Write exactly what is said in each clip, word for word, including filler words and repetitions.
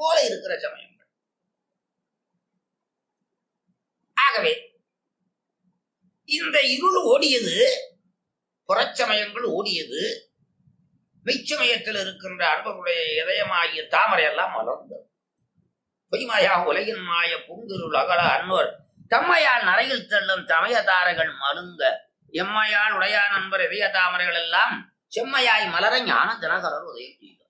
போல இருக்கிற சமயங்கள். ஆகவே இந்த இருள் ஓடியது, புறச்சமயங்கள் ஓடியது, மெய்ச்சமயத்தில் இருக்கின்ற அன்பருடைய இதயமாகிய தாமரை எல்லாம் மலர்ந்தது. பொய்மாயா உலகின் மாய பூங்கிருள் அகல அன்னோர் தம்மையால் நரையில் தள்ளும் தமயதாரைகள் மழுங்க எம்மையால் உடையா நண்பர் இதய தாமரைகள் எல்லாம் செம்மையாய் மலர ஞான தினகரர் உதயம் செய்தார்.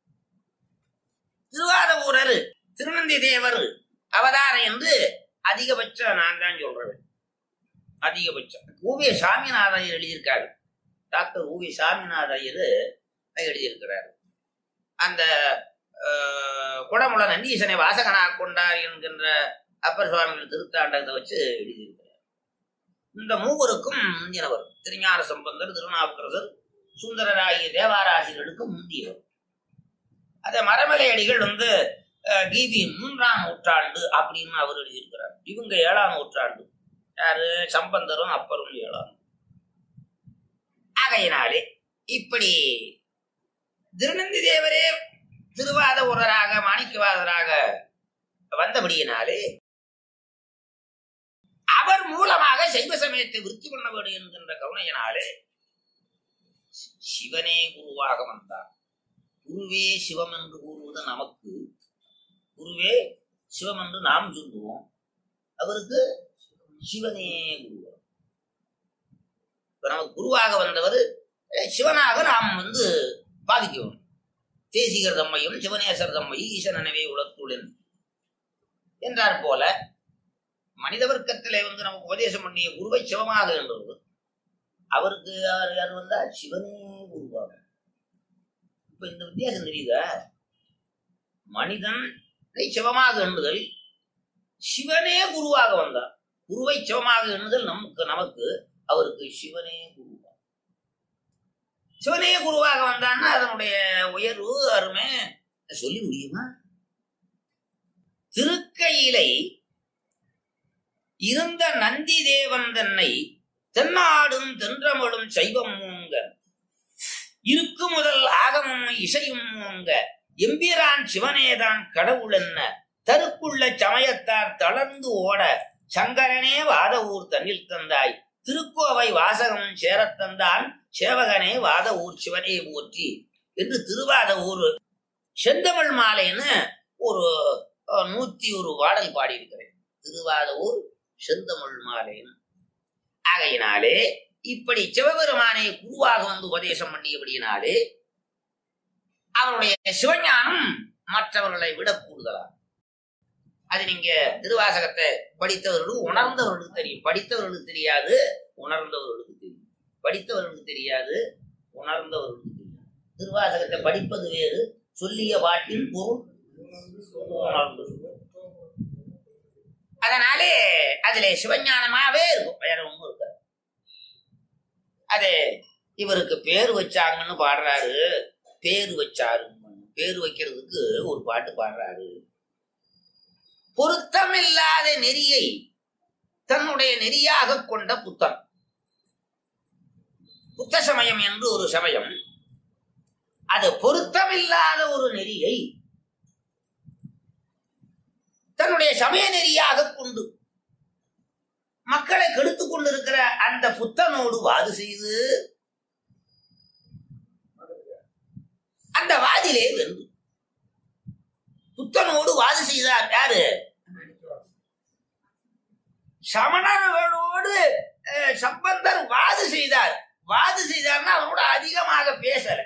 திருவாதவூரர் திருநந்தி தேவர் அவதாரம் என்று அதிகபட்சம் நான் தான் சொல்றேன். அதிகபட்சம் ஊவே சாமிநாத ஐயர் எழுதியிருக்காரு. டாக்டர் ஊவே சாமிநாத ஐயர் எழுதியிருக்கிறார். அந்த குடமுள நந்தீசனை வாசகனா கொண்டார் என்கின்ற அப்பர் சுவாமிகள் திருத்தாண்டகத்தை வச்சு எழுதியிருக்கிறார். இந்த மூவருக்கும் முந்தினவர் திருஞான சம்பந்தர், திருநாவுக்கரசர், சுந்தரராகிய தேவாராசிரியர்களுக்கு முந்தியவர். அத மரமலை அடிகள் வந்து கிபி மூன்றாம் நூற்றாண்டு அப்படின்னு அவர் எழுதியிருக்கிறார். இவங்க ஏழாம் நூற்றாண்டு. யாரு? சம்பந்தரும் அப்பரும் ஏழாம். ஆகையினாலே இப்படி திருநந்தி தேவரே திருவாத ஊரராக மாணிக்கவாதராக வந்தபடியினாலே அவர் மூலமாக சைவ சமயத்தை விருத்தி பண்ண வேண்டும் என்கின்ற கருணையினாலே சிவனே குருவாக வந்தார். குருவே சிவம் என்று கூறுவது நமக்கு, குருவே சிவம் என்று நாம் சொல்லுவோம், அவருக்கு சிவனே குருவாக. இப்ப நமக்கு குருவாக வந்தவர் சிவனாக நாம் வந்து பாதிக்கணும். தேசிகர் தம்மையும் சிவனேசர் தம்மை ஈசனவே உலத்துடன் என்றார் போல மனித வர்க்கத்திலே வந்து நமக்கு உபதேசம் பண்ணிய குருவை சிவமாக என்றது. அவருக்கு யார் வந்தா சிவனே குருவாக. இப்ப இந்த வித்தியாசம் தெரியுதா? மனிதன் சிவமாக எண்ணுதல், சிவனே குருவாக வந்தார். குருவை சிவமாக எண்ணுதல் நமக்கு நமக்கு அவருக்கு சிவனே குருவாக. சிவனே குருவாக வந்தான்னா அதனுடைய உயர்வு அருமை சொல்லி முடியுமா? திருக்கையிலை இருந்த நந்தி தேவன் தன்னை தென்னாடும் தென்றமழும் சைவம் மூங்க இருக்கு முதல் ஆகமும் இசையும் மூங்க எம்பிரான் சிவனேதான் கடவுள் என்ன தருக்குள்ள சமயத்தார் தளர்ந்து ஓட சங்கரனே வாத ஊர் தன்னில் தந்தாய் திருக்கோவை வாசகமும் சேரத்தந்தான் சேவகனே வாத ஊர் சிவனே போற்றி என்று திருவாத ஊர் செந்தமிழ் மாலைன்னு ஒரு நூத்தி ஒரு பாடல் பாடியிருக்கிறேன். திருவாத ஊர் செந்தமிழ் மாலைன்னு. ஆகையினாலே இப்படி சிவபெருமானை குருவாக வந்து உபதேசம் பண்ணியபடியினாலே அவருடைய சிவஞானம் மற்றவர்களை விட கூடுதலா. அது நீங்க திருவாசகத்தை படித்தவர்களுக்கு உணர்ந்தவர்களுக்கு தெரியும். படித்தவர்களுக்கு தெரியாது, உணர்ந்தவர்களுக்கு தெரியும். படித்தவர்களுக்கு தெரியாது, உணர்ந்தவர்களுக்கு தெரியும். திருவாசகத்தை படிப்பது வேறு, சொல்லிய பாட்டின் பொருள் உணர்ந்து. அதனாலே அதிலே சிவஞானமாவே இருக்கும், வேற ஒண்ணும் இருக்காது. அதே இவருக்கு பேரு வச்சாங்கன்னு பாடுறாரு. பேரு வச்சாரு, பேரு வைக்கிறதுக்கு ஒரு பாட்டு பாடுறாரு. பொருத்தம் இல்லாத நெறியை தன்னுடைய நெறியாக கொண்ட புத்தன். புத்த சமயம் என்று ஒரு சமயம், அது பொருத்தமில்லாத ஒரு நெறியை தன்னுடைய சமய நெறியாக கொண்டு மக்களை கெடுத்துக் கொண்டிருக்கிற அந்த புத்தனோடு வாது செய்து அந்த வாதிலே வென்று புத்தனோடு வாது செய்தார். யாரு? சமணர்களோடு சம்பந்தர் வாது செய்தார். வாது செய்தார்னா அவனோட அதிகமாக பேசல.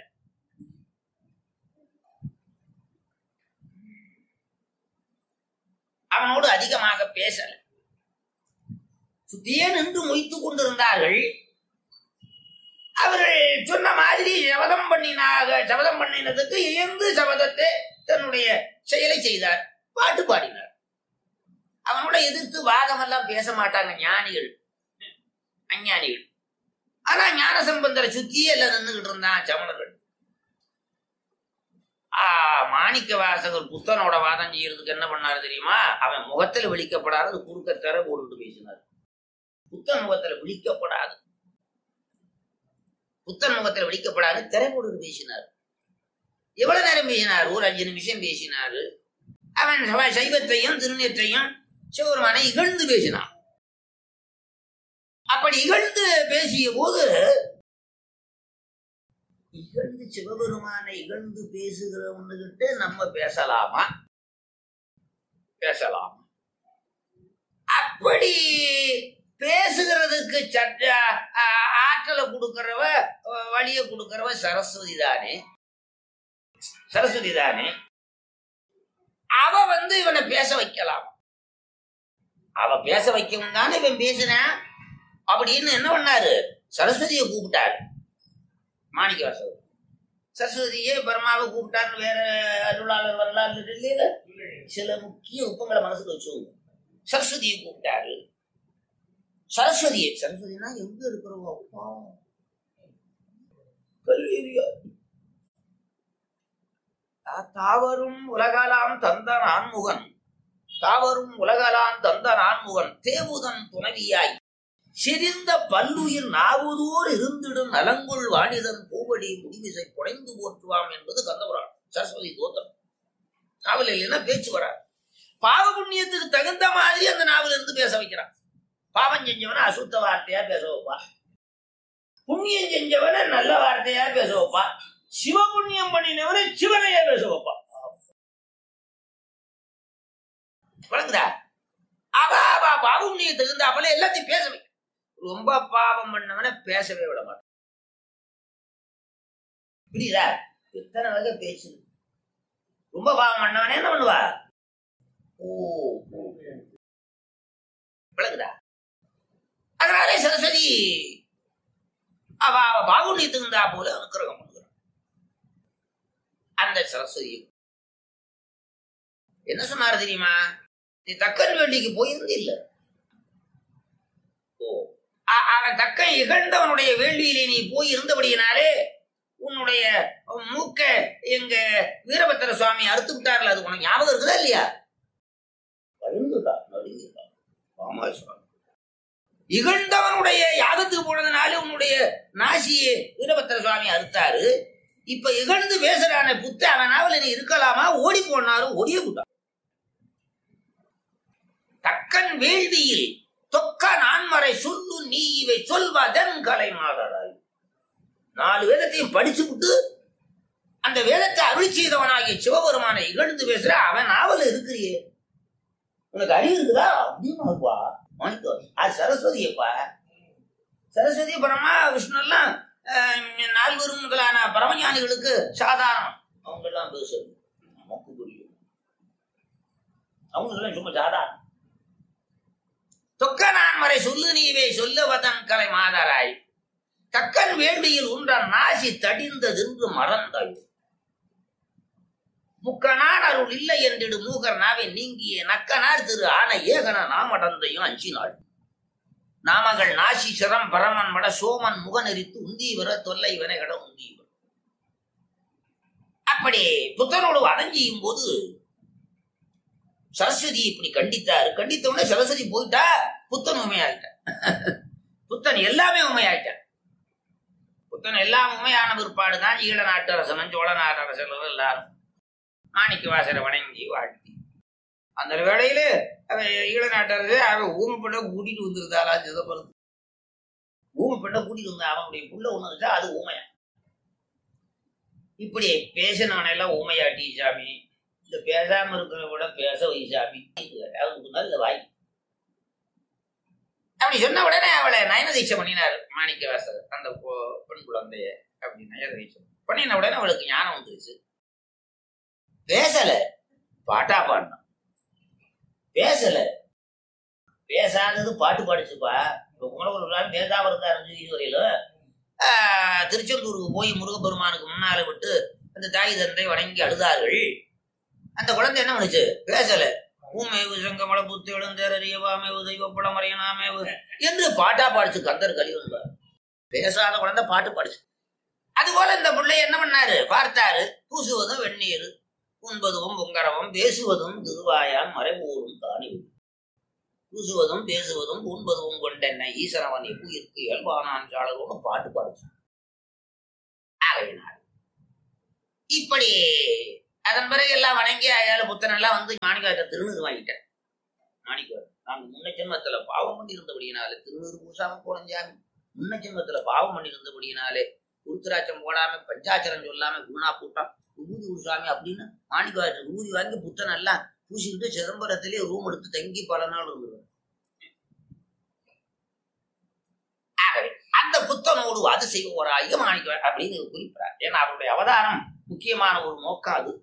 அவனோடு அதிகமாக பேசல. சுத்தியே நின்று மொய்த்துக் கொண்டிருந்தார்கள். அவர்கள் சொன்ன மாதிரி சபதம் பண்ணினாக சபதம் பண்ணினதுக்கு இயந்து சபதத்தை தன்னுடைய செயலை செய்தார். பாட்டு பாடினார். அவனோட எதிர்த்து வாதம் எல்லாம் பேச மாட்டாங்க ஞானிகள், அஞ்ஞானிகள். ஆனா ஞான சம்பந்தரை சுத்தியே எல்லாம் நின்றுகிட்டு இருந்தான் சமணர்கள். ஆஹ் மாணிக்க வாசகர் புத்தனோட வாதம் செய்யறதுக்கு என்ன பண்ணாரு தெரியுமா? அவன் முகத்துல விழிக்கப்படாது குறுக்க தர போட்டுட்டு பேசினார். புத்தன் முகத்துல விழிக்கப்படாது புத்தன் முகத்துல விழிக்கப்படாது திரை போட்டுட்டு பேசினார். எவ்வளவு நேரம் பேசினார்? ஒரு அஞ்சு நிமிஷம் பேசினாரு. அவன் சைவத்தையும் திருநீற்றையும் சிவபெருமானை இகழ்ந்து பேசினான். அப்படி இகழ்ந்து பேசிய போது இகழ்ந்து சிவபெருமானை இகழ்ந்து பேசுகிறவன்னுகிட்ட நம்ம பேசலாமா? பேசலாம். அப்படி பேசுகிறதுக்கு சட்ட ஆற்றலை கொடுக்கிறவ வழியை கொடுக்கிறவ சரஸ்வதி தானே. சரஸ்வதி தானே. அவ வந்து இவனை பேச வைக்கலாம். அவ பேச வைக்கவும் தானே இவன் பேசினான். அப்படின்னு என்ன பண்ணாரு? சரஸ்வதியை கூப்பிட்டாரு. மாணிக்க வாசகர் சரஸ்வதியே பரமாவை கூப்பிட்டாருன்னு வேற அருளாளர் வரலாறு இல்லையில சில முக்கிய உப்பங்களை மனசுல வச்சுக்கோங்க. சரஸ்வதியை கூப்பிட்டாரு. சரஸ்வதியை சரஸ்வதினா எங்க இருக்கிறோம்? அப்பா கல்வியா தாவரும் உலகலாம் தந்த நான்முகன் தாவரும் உலகலாம் தந்த நான்முகன் தேவுதன் துணவியாய் சிரிந்த பல்லுயிர் நாவுதோர் இருந்திடும் நலங்குள் வாணிதன் பூவடி முடிவிசை புனைந்து போற்றுவாம் என்பது கந்தபுராணம். சரஸ்வதி தோத்திரம். நாவல் இல்லைன்னா பேச்சு வராது. பாவ புண்ணியத்துக்கு தகுந்த மாதிரி அந்த நாவல இருந்து பேச வைக்கிறான். பாவம் செஞ்சவன அசுத்த வார்த்தையா பேச வைப்பா, புண்ணியம் செஞ்சவன நல்ல வார்த்தையா பேச வைப்பா, சிவ புண்ணியம் பண்ணினவன சிவனையா பேச வைப்பா. வழங்குதா? அவ அவ பாவ புண்ணியத்துக்கு தகுந்த அப்பல எல்லாத்தையும் பேச வைக்க. ரொம்ப பாவம் பண்ணவன பேசவே விட மாட்டான். புரியுதா? எத்தனை வகை பேசுது. ரொம்ப பாவம் பண்ணவன என்ன பண்ணுவா? ஓ விளக்குதா? அதனாலே சரஸ்வதி அவ அவ பாகுண்யத்துக்கு இருந்தா போல அனுக்கிரகம் பண்ணுகிறான். அந்த சரஸ்வதி என்ன சொன்னாரு தெரியுமா? நீ தக்கன் வேண்டிக்கு போயிருந்து இல்ல. ஓ அவன் தக்கன் இகழ்ந்தவனுடைய வேள்வியிலே நீ போய் இருந்தபடியினாலே உன்னுடைய மூக்க எங்க வீரபத்திர சுவாமி அறுத்து விட்டார்ல. அது உனக்கு ஞாபகம் இருக்குதா இல்லையா? இகழ்ந்தவனுடைய யாகத்துக்கு போனதுனால உன்னுடைய நாசியை வீரபத்திர சுவாமி அறுத்தாரு. இப்ப இகழ்ந்து பேசுறான புத்த அவன் நாவல நீ இருக்கலாமா? ஓடி போனாரு. ஓடியே போட்டான். தக்கன் வேள்வியில் தொக்க நான்மறை சொல்லு நீ இவை சொல்வதன் கலை மாதராய். நாலு வேதத்தையும் படிச்சு விட்டு அந்த வேதத்தை அருள் செய்தவனாகிய சிவபெருமானை இகழ்ந்து பேசுற அவன் நாவல இருக்கிறியே, உனக்கு அறிவு இருக்குதா? அப்படின்னா அது சரஸ்வதியப்பா. சரஸ்வதி பரமா விஷ்ணு எல்லாம் நால்வரும் முதலான பரமஞானிகளுக்கு சாதாரணம். அவங்க எல்லாம் பேசுறது நமக்கு புரியும். அவங்க எல்லாம் சும்மா சாதாரணம். தொக்க நான்மறை சொல்லு நீவே சொல்லுவதன் கலை மாதராய் தக்கன் வேள்வியில் உண்டான் நாசி தடிந்ததென்று மறந்தாய். முக்கனார் அருள் இல்லை என்றிடு மூகர் நாவை நீங்கிய நக்கனார் திரு ஆன ஏகன நாமடந்தையும் அஞ்சினாள். நாமகள் நாசி சிரம் பரமன் மட சோமன் முகநெறித்து உந்தீவர தொல்லை வினைகட உந்தீவர். அப்படி புத்தனோடு வதஞ்சியும் போது சரஸ்வதி இப்படி கண்டித்தாரு. கண்டித்தவனே சரஸ்வதி போயிட்டா, புத்தன் உண்மையாயிட்டான். புத்தன் எல்லாமே உண்மையாயிட்டான். புத்தன் எல்லாம் உண்மையான பிற்பாடுதான் ஈழ நாட்டு அரசனும் சோழ நாட்டு அரசனும் எல்லாரும் மாணிக்க வாசரை வணங்கி வாழ்த்தி. அந்த வேளையில அவன் ஈழ நாட்டு அரசு அவன் ஊமை பெண்ணை கூட்டிட்டு வந்துருந்தாளா சிதம்பரத்து. ஊமை பெண்ணை கூட்டிட்டு வந்தா அவனுடைய புள்ள ஒண்ணு வச்சா அது ஊமையா. இப்படி பேசினவனெல்லாம் ஊமையாட்டி சாமி, இந்த பேசாம இருக்கிற விட பேச வை சாமி இந்த வாய். அப்படி சொன்ன உடனே அவளை நயன தீட்சை பண்ணினார் மாணிக்க வாசகர். அந்த பெண் குழந்தைய அப்படி நயன தீட்சை பண்ணின உடனே அவளுக்கு ஞானம் வந்துருச்சு. பேசல, பாட்டா பாடினான். பேசல, பேசாதது பாட்டு பாடிச்சுப்பா. இப்ப குமரகுரு பேசாம இருந்தாரு இதுவரையிலும். ஆஹ் திருச்செந்தூருக்கு போய் முருகப்பெருமானுக்கு முன்னால விட்டு அந்த தாய் தந்தை வணங்கி அழுதார்கள். அந்த குழந்தை என்ன பண்ணுச்சு? பேசல. ஊமேவு சங்கமல புத்து எழுந்தேறியவாமேவு தெய்வப்படமறையனாமேவு என்று பாட்டா பாடிச்சு. கந்தர் கலிவந்தார். பேசாத குழந்தை பாட்டு பாடிச்சு. அதுபோல இந்த பிள்ளை என்ன பண்ணாரு? பார்த்தாரு. பூசுவதும் வெந்நீர், உண்பதும் பொங்கரவம், பேசுவதும் திருவாயான் மறைபூரும் தானி. பூசுவதும் பேசுவதும் உண்பதும் கொண்டென்ன ஈசனவன் எப்புயிருக்கு இயல்பானான் சாளரோடு பாட்டு பாடிச்சு. ஆகையினார் இப்படி அதன் பிறகு எல்லாம் வணங்கி அயால புத்தன் எல்லாம் வந்து மாணிக்கவாச திருநீர் வாங்கிட்டேன். மாணிக்கவாச நாங்க முன்ன ஜென்மத்துல பாவம் பண்ணி இருந்தபடியினாலே திருநீர் பூசாம போனோம் சாமி. முன்ன ஜென்மத்துல பாவம் பண்ணி இருந்தபடியினாலே உருத்திராட்சம் போடாம பஞ்சாச்சரம் சொல்லாம குணா பூட்டான் ஊதி பூசாமி அப்படின்னு மாணிக்கவாச ஊதி வாங்கி புத்தன் எல்லாம் பூசிக்கிட்டு சிதம்பரத்திலே ரூம் எடுத்து தங்கி பல நாள் இருந்தது. ஆகவே அந்த புத்தனோடு அது செய்வோராக மாணிக்க அப்படின்னு குறிப்பிடார். ஏன்னா அவருடைய அவதாரம் முக்கியமான ஒரு நோக்கம் அது.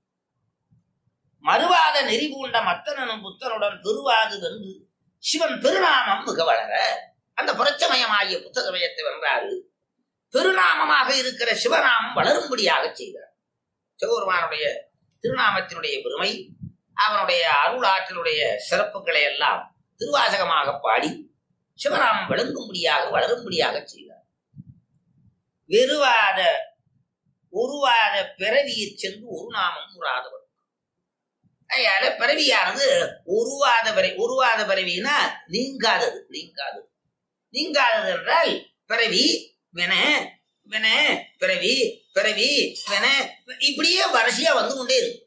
மறுவாத நெறிபூண்ட மத்தனும் புத்தனுடன் திருவாது வென்று சிவன் திருநாமம் மிக வளர அந்த புரட்சமயமாகிய புத்த சமயத்தை வென்றாரு. திருநாமமாக இருக்கிற சிவநாமம் வளரும்படியாக செய்தார். சிவபெருமானுடைய திருநாமத்தினுடைய பெருமை, அவனுடைய அருள் ஆற்றலுடைய சிறப்புகளை எல்லாம் திருவாசகமாக பாடி சிவநாமம் விளங்கும்படியாக வளரும்படியாக செய்தார். வெறுவாத உருவாத பிறவியை சென்று ஒரு நாமம் உறாதவர். அதனால பிறவியானது உருவாத பிறவி. உருவாத பிறவினா நீங்காதது. நீங்காதது நீங்காதது என்றால் பிறவி வின வின பிறவி பிறவி வின இப்படியே வரிசையா வந்து கொண்டே இருக்கு.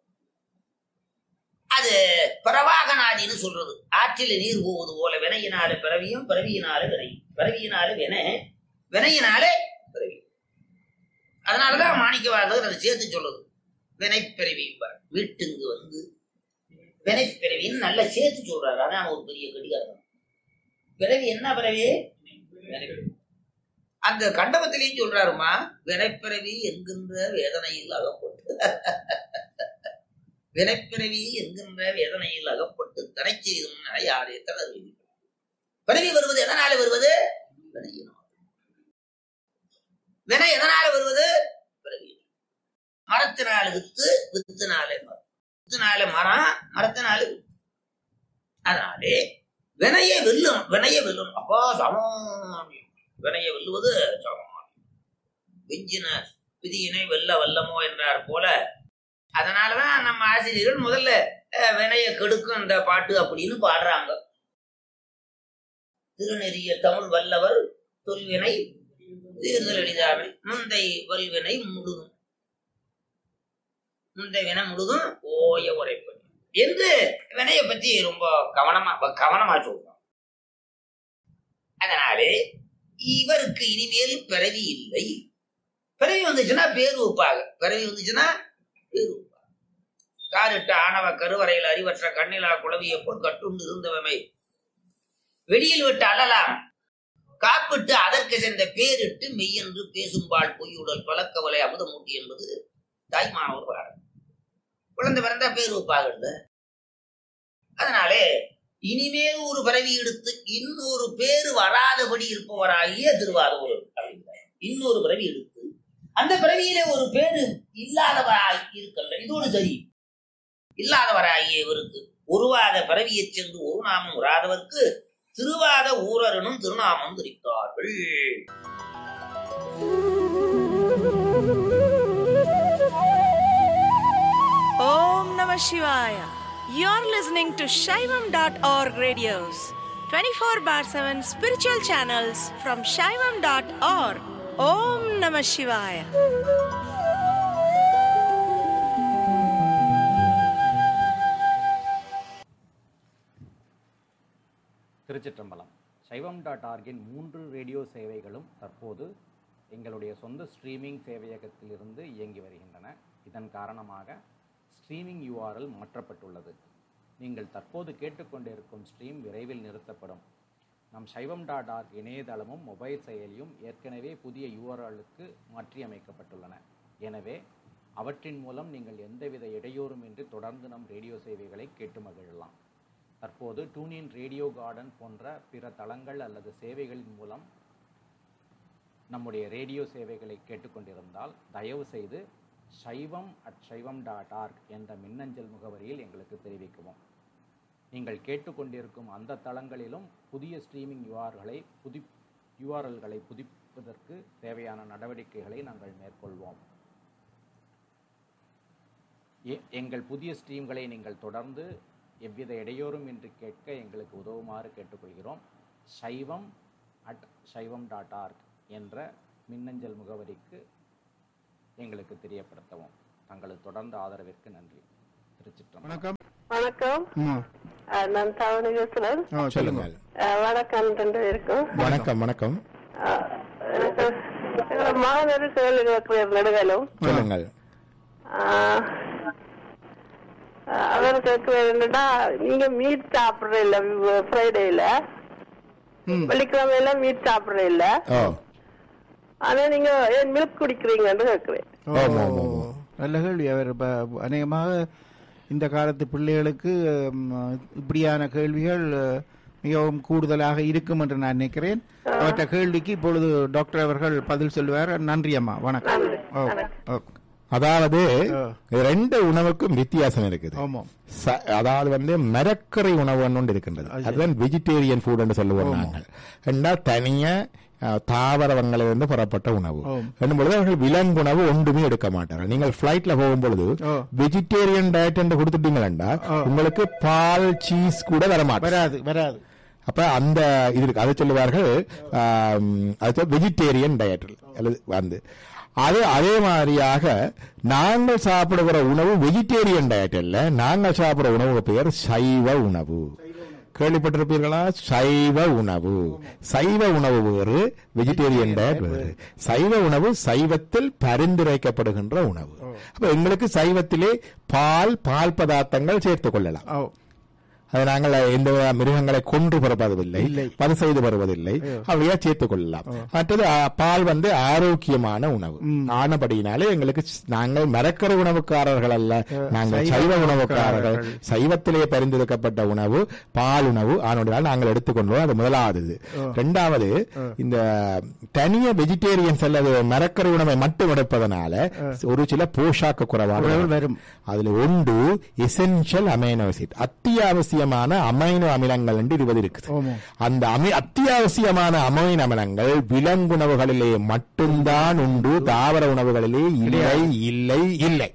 அது பிரவாகநாதின்னு சொல்றது. ஆற்றில நீர் போவது போல வினையினால பிறவியும் பிறவியினால வினை, பிறவியினால வின, வினையினாலே பிறவி. அதனாலதான் மாணிக்கவாசகர் அதை சேர்த்து சொல்லுது. வினைப்பிறவி வீட்டுங்கு வந்து வினைப்பிறவின்னு நல்லா சேர்த்து சொல்றாரு. அதான் ஒரு பெரிய கடிகாரம். பிறவி என்ன பிறவி? அந்த கண்டபத்திலையும் சொல்றாருமா, வினைப்பிறவி என்கின்ற வேதனையில் அகப்பட்டு வினைப்பிறவி என்கின்ற வேதனையில் அகப்பட்டு தடை செய்தும் யாரே தளர்வி. பிறவி வருவது எதனால வருவது? வினையினால். வினை எதனால வருவது? பிறவி. மரத்தினால வித்து, வித்துனாலே மரம், வித்துனால மரம், மரத்தினால வித்து. அதனாலே வினைய வெல்லும். வினைய வெல்லும். அப்பா சமானியம். வினைய வெல்லுவது சமானியம். விஞ்சின விதியினை வெல்ல வல்லமோ என்றார் போல. அதனாலதான் நம்ம ஆசிரியர்கள் முதல்ல வினைய கெடுக்கும் இந்த பாட்டு அப்படின்னு பாடுறாங்க. திருநெறிய தமிழ் வல்லவர் தொல்வினை தீர்தல் எளிதாமை முந்தை வல்வினை முழுதும் முந்தை வினை முழுதும் ஓய உரைப்பது என்று வினையை பத்தி ரொம்ப கவனமா கவனமா சொல்றோம். அதனாலே இவருக்கு இனிமேல் பிறவி இல்லை. பிறவி வந்துச்சுன்னா பேர் வைப்பாங்க. பிறவி வந்துச்சுன்னா பேர் வைப்பாங்க. காரிட்ட ஆணவ கருவறையில் அறிவற்ற கண்ணிலா குளவியை போல் கட்டுண்டு இருந்தவமை வெளியில் விட்டு அழலாம் காப்பிட்டு அதற்கு சென்ற பேரிட்டு மெய்யென்று பேசும்பாள் பொய்யுடல் பழக்கவலை அமுதமூட்டி என்பது தாய்மானவர் பாடல். குழந்தை பிறந்தா பேர் வைப்பாங்க. அதனாலே இனிமேல் ஒரு பிறவி எடுத்து இன்னொரு பேரு வராதபடி இருப்பவராகிய திருவாரூர் அப்படிங்கிறார். இன்னொரு பிறவி எடுத்து அந்த பிறவியிலே ஒரு பேரு இல்லாதவராய் இருக்கின்ற இதோடு சரி இல்லாதவராகிய இவருக்கு உருவாத பிறவியை சென்று ஒரு நாமம் உராதவர்க்கு திருவாத ஊரனும் திருநாமம் தெரிவித்தார்கள். Om Namah Shivaya. You're listening to Shaivam dot org radios, twenty-four bar seven spiritual channels from Shaivam dot org. Om Namah Shivaya. திருச்சிற்றம்பலம். சைவம் டாட் ஆர்கின் மூன்று ரேடியோ சேவைகளும் தற்போது எங்களுடைய சொந்த ஸ்ட்ரீமிங் சேவையகத்திலிருந்து இயங்கி வருகின்றன. இதன் காரணமாக ஸ்ட்ரீமிங் யூஆர்எல் மாற்றப்பட்டுள்ளது. நீங்கள் தற்போது கேட்டுக்கொண்டிருக்கும் ஸ்ட்ரீம் விரைவில் நிறுத்தப்படும். நம் சைவம் டாட் ஆர்க் இணையதளமும் மொபைல் செயலியும் ஏற்கனவே புதிய யூஆர்எல்லுக்கு மாற்றியமைக்கப்பட்டுள்ளன. எனவே அவற்றின் மூலம் நீங்கள் எந்தவித இடையூறுமின்றி தொடர்ந்து நம் ரேடியோ சேவைகளை கேட்டு மகிழலாம். தற்போது டூனின் ரேடியோ கார்டன் போன்ற பிற தளங்கள் அல்லது சேவைகளின் மூலம் நம்முடைய ரேடியோ சேவைகளை கேட்டுக்கொண்டிருந்தால் தயவு செய்து சைவம் அட் சைவம் டாட் ஆர்க் என்ற மின்னஞ்சல் முகவரியில் எங்களுக்கு தெரிவிக்கவும். நீங்கள் கேட்டுக்கொண்டிருக்கும் அந்த தளங்களிலும் புதிய ஸ்ட்ரீமிங் யூஆர்களை புதி யூஆர்எல்களை புதுப்பிப்பதற்கு தேவையான நடவடிக்கைகளை நாங்கள் மேற்கொள்வோம். எங்கள் புதிய ஸ்ட்ரீம்களை நீங்கள் தொடர்ந்து எவ்வித இடையூறும் இன்றி கேட்க எங்களுக்கு உதவுமாறு கேட்டுக்கொள்கிறோம். சைவம் அட் சைவம் டாட் ஆர்க் என்ற மின்னஞ்சல் முகவரிக்கு எங்களுக்கு தெரியப்படுத்தவும். தங்களது தொடர்ந்த ஆதரவிற்கு நன்றி. திருச்சிற்றம்பலம். வணக்கம். வணக்கம். நான் தவணை பேசுறேன். சொல்லுங்கள். வணக்கம் ரெண்டு பேருக்கும். வணக்கம். வணக்கம். மாணவர் கேள்வி கேட்கிறேன் நடுகளும். சொல்லுங்கள். அவர் கேட்கிறேன்டா, நீங்க மீட் சாப்பிடுற இல்ல ஃப்ரைடேல, வெள்ளிக்கிழமையில மீட் சாப்பிடுற இல்ல, ஆனா நீங்க ஏன் மில்க் குடிக்கிறீங்கன்னு கேட்கிறேன். நல்ல கேள்வி. அவர் அநேகமாக இந்த காலத்து பிள்ளைகளுக்கு இப்படியான கேள்விகள் மிகவும் கூடுதலாக இருக்கும் என்று நான் நினைக்கிறேன். அவற்ற கேள்விக்கு இப்பொழுது டாக்டர் அவர்கள் பதில் சொல்லுவார். நன்றி அம்மா. வணக்கம். அதாவது ரெண்டு உணவுக்கும் வித்தியாசம் இருக்குது. அதாவது வந்து மரக்கரை உணவு ஒன்று இருக்கின்றது, அதுதான் வெஜிடேரியன் ஃபுட் என்று சொல்லுவோம் நாங்கள். ரெண்டாவது தனியா தாவரங்களிலிருந்து புறப்பட்ட உணவு என்னும்பொழுது அவர்கள் விலங்குணவு ஒன்றுமே எடுக்க மாட்டார்கள். நீங்கள் பிளைட்ல போகும்பொழுது வெஜிடேரியன் டயட் என்று கொடுத்துட்டீங்களா உங்களுக்கு பால் சீஸ் கூட வரமாட்டாது வராது. அப்ப அந்த இது இருக்கு, அதை சொல்லுவார்கள் வெஜிடேரியன் டயட் வந்து. அது அதே மாதிரியாக நாங்கள் சாப்பிடுகிற உணவு வெஜிடேரியன் டயட் இல்ல, நாங்கள் சாப்பிடுற உணவு பெயர் சைவ உணவு. கேள்விப்பட்டிருப்பீர்களா? சைவ உணவு. சைவ உணவு வேறு, வெஜிடேரியன் டயட் வேறு. சைவ உணவு சைவத்தில் பரிந்துரைக்கப்படுகின்ற உணவு. அப்ப எங்களுக்கு சைவத்திலே பால் பால் பதார்த்தங்கள் சேர்த்துக் கொள்ளலாம். அது நாங்கள் எந்த மிருகங்களை கொன்று பிறப்பதில்லை, பது செய்து வருவதில்லை, அப்படியா சேர்த்துக் கொள்ளலாம். மற்றது பால் வந்து ஆரோக்கியமான உணவு ஆனபடியினாலே எங்களுக்கு நாங்கள் மரக்கரை உணவுக்காரர்கள் அல்ல, நாங்கள் சைவ உணவுக்காரர்கள். சைவத்திலே பரிந்துரைக்கப்பட்ட உணவு பால் உணவு ஆனோடால் நாங்கள் எடுத்துக்கொண்டோம். அது முதலாவது. இரண்டாவது, இந்த தனிய வெஜிடேரியன்ஸ் அல்லது மரக்கரை உணவை மட்டும் எடுப்பதனால ஒரு சில போஷாக்கு குறைபாடு வரும். அதுல ஒன்று எசென்ஷியல் அமைனோ ஆசிட், அத்தியாவசிய அமைனோ அமிலங்கள் என்று இருபது இருக்குது. அந்த அத்தியாவசியமான அமைனோ அமிலங்கள் விலங்குணவுகளிலே மட்டும்தான் உண்டு, தாவர உணவுகளிலே இல்லை இல்லை இல்லை.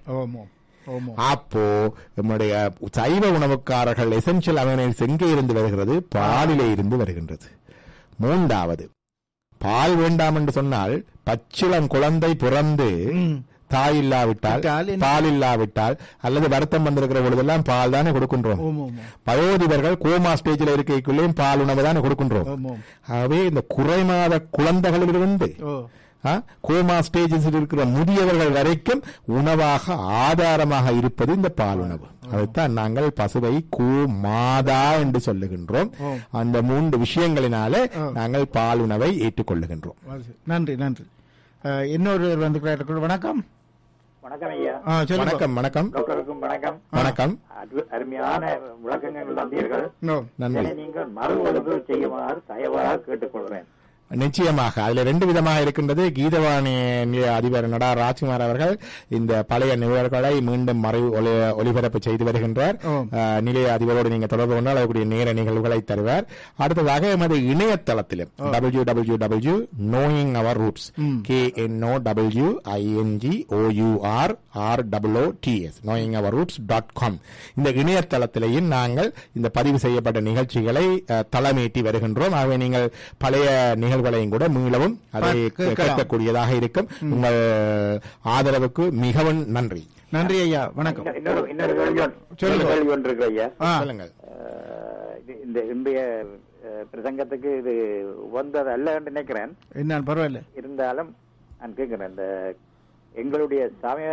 அப்போ நம்முடைய சைவ உணவுக்காரர்கள் எசென்ஷியல் அமைனோ ஆசிட் எங்கே இருந்து வருகிறது? பாலிலே இருந்து வருகின்றது. மூன்றாவது, பால் வேண்டாம் என்று சொன்னால் பச்சிளம் குழந்தை பிறந்து தாய் இல்லாவிட்டால், பால் இல்லாவிட்டால் அல்லது வருத்தம் வந்திருக்கிற பொழுதெல்லாம் பால் தானே கொடுக்கின்றோம். வயோதிபர்கள் கோமா ஸ்டேஜில் இருக்கைக்குள்ளேயும் பால் உணவு தானே கொடுக்கின்றோம். ஆகவே இந்த குறைமாத குழந்தைகளிலிருந்து கோமா ஸ்டேஜில் இருக்கிற முதியவர்கள் வரைக்கும் உணவாக ஆதாரமாக இருப்பது இந்த பால் உணவு. அதுதான் நாங்கள் பசுவை கோ மாதா என்று சொல்லுகின்றோம். அந்த மூன்று விஷயங்களினாலே நாங்கள் பால் உணவை ஏற்றுக்கொள்ளுகின்றோம். நன்றி நன்றி. இன்னொரு வந்து வணக்கம். வணக்கம் ஐயா. வணக்கம். வணக்கம். டாக்டருக்கும் வணக்கம். வணக்கம். அருமையான விளக்கங்கள் தந்தீர்கள். நன்றி. நீங்கள் மறு ஒழுங்கு செய்யுமாறு தயவாக கேட்டுக்கொள்கிறேன். நிச்சயமாக. அதுல ரெண்டு விதமாக இருக்கின்றது. கீதவாணி அதிபர் நடா ராஜ்குமார் அவர்கள் இந்த பழைய நிகழ்வுகளை மீண்டும் மறை ஒளிபரப்பு செய்து வருகின்றார். நிலைய அதிபரோடு நீங்க தொடர்பு கொண்டால் அதற்குரிய நேர நிகழ்வுகளை தருவார். அடுத்ததாக எமது இணையதளத்திலும் W W W knowing our roots K N O W I N G O you are R double O D S knowing our roots dot com இந்த இணையதளத்திலேயும் நாங்கள் இந்த பதிவு செய்யப்பட்ட நிகழ்ச்சிகளை தளமேற்றி வருகின்றோம். ஆகவே நீங்கள் பழைய நிகழ்வு கூட மீளவும் அதை கேட்கக்கூடியதாக இருக்கும். உங்கள் ஆதரவுக்கு மிகவும் நன்றி. நன்றி ஐயா. வணக்கம். இன்னொரு கேள்வி ஒன்று இருக்கு ஐயா. சொல்லுங்கள். இந்த இன்றைய பிரசங்கத்துக்கு இது வந்தது அல்ல என்று நினைக்கிறேன். என்ன பரவாயில்ல இருந்தாலும் நான் கேட்கிறேன், இந்த எங்களுடைய சமய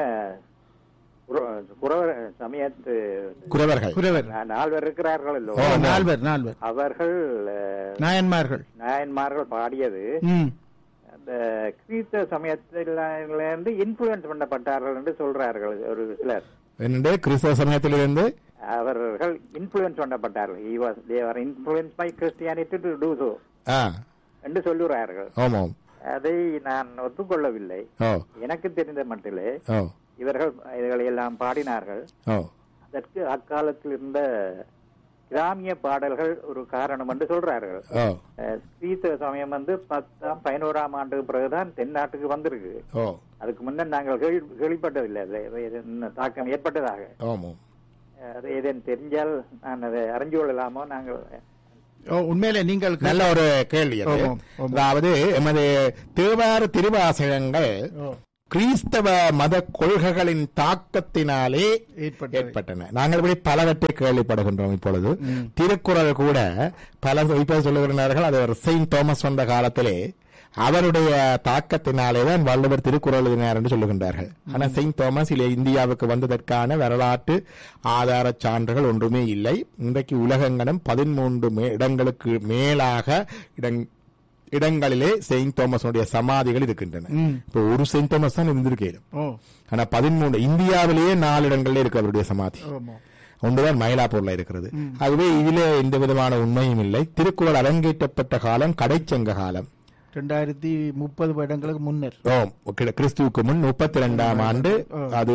சமயத்து குறவர்கள் நால்வர் இருக்கிறார்கள், நால்வர் நால்வர் அவர்கள் நாயன்மார்கள் நாயன்மார்கள் பாடியது அந்த கிறிஸ்தவ சமயத்திலிருந்து இன்ஃபுளுன்ஸ் பண்ணப்பட்டார்கள் என்று சொல்றார்கள் ஒரு சிலர். என்னண்டு கிறிஸ்தவ சமயத்திலிருந்து அவர்கள் influence பண்ணப்பட்டார்கள். he was they were influenced by Christianity to do so என்று சொல்லுகிறார்கள். ஆமாம். அதை நான் ஒத்துக்கொள்ளவில்லை. எனக்கு தெரிந்த மட்டிலே இவர்கள் இவர்களை எல்லாம் பாடினார்கள். அதற்கு அக்காலத்தில் இருந்த கிராமிய பாடல்கள் ஒரு காரணம் என்று சொல்றார்கள். கிறிஸ்தவ சமயம் வந்து பத்தாம் பதினோராம் ஆண்டுக்கு பிறகுதான் தென்னாட்டுக்கு வந்திருக்கு. அதுக்கு முன்னர் நாங்கள் கேள்விப்பட்டதில்லை தாக்கம் ஏற்பட்டதாக. அது ஏதேனும் தெரிஞ்சால் நான் அதை அறிஞ்சு கொள்ளலாமோ? நாங்கள் உண்மையிலே நீங்கள் நல்ல ஒரு கேள்வி. அதாவது எமது தேவார திருவாசகங்கள் கிறிஸ்தவ மத கொள்கைகளின் தாக்கத்தினாலே ஏற்பட்டன. நாங்கள் இப்படி பலவற்றை கேள்விப்படுகின்றோம். இப்பொழுது திருக்குறள் கூட பல இப்ப சொல்லுகிறார்கள், அது ஒரு செயின்ட் தாமஸ் வந்த காலத்திலே அவருடைய தாக்கத்தினாலேதான் வள்ளுவர் திருக்குறள் எழுதினார் என்று சொல்லுகின்றார்கள். ஆனால் செயின்ட் தாமஸ் இந்தியாவுக்கு வந்ததற்கான வரலாற்று ஆதார சான்றுகள் ஒன்றுமே இல்லை. இன்றைக்கு உலகங்களும் பதிமூன்று இடங்களுக்கு மேலாக இடங் இடங்களிலே செயின்ட் தாமஸுடைய சமாதிகள் இருக்கின்றன. இப்போ ஒரு செயின்ட் தாமஸ் தான் இருந்திருக்கேன். ஆனா பதிமூன்று இந்தியாவிலேயே நாலு இடங்கள்ல இருக்கு அவருடைய சமாதி. ஒன்றுதான் மயிலாப்பூர்ல இருக்கிறது. ஆகவே இதிலே எந்த விதமான உண்மையும் இல்லை. திருக்குறள் அரங்கேற்றப்பட்ட காலம் கடைச்சங்க காலம், இரண்டாயிரத்தி முப்பது வருடங்களுக்கு முன்னர். கிறிஸ்துவுக்கு முன் முப்பத்தி இரண்டாம் ஆண்டு அது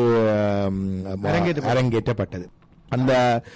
அரங்கேற்றப்பட்டது. அந்த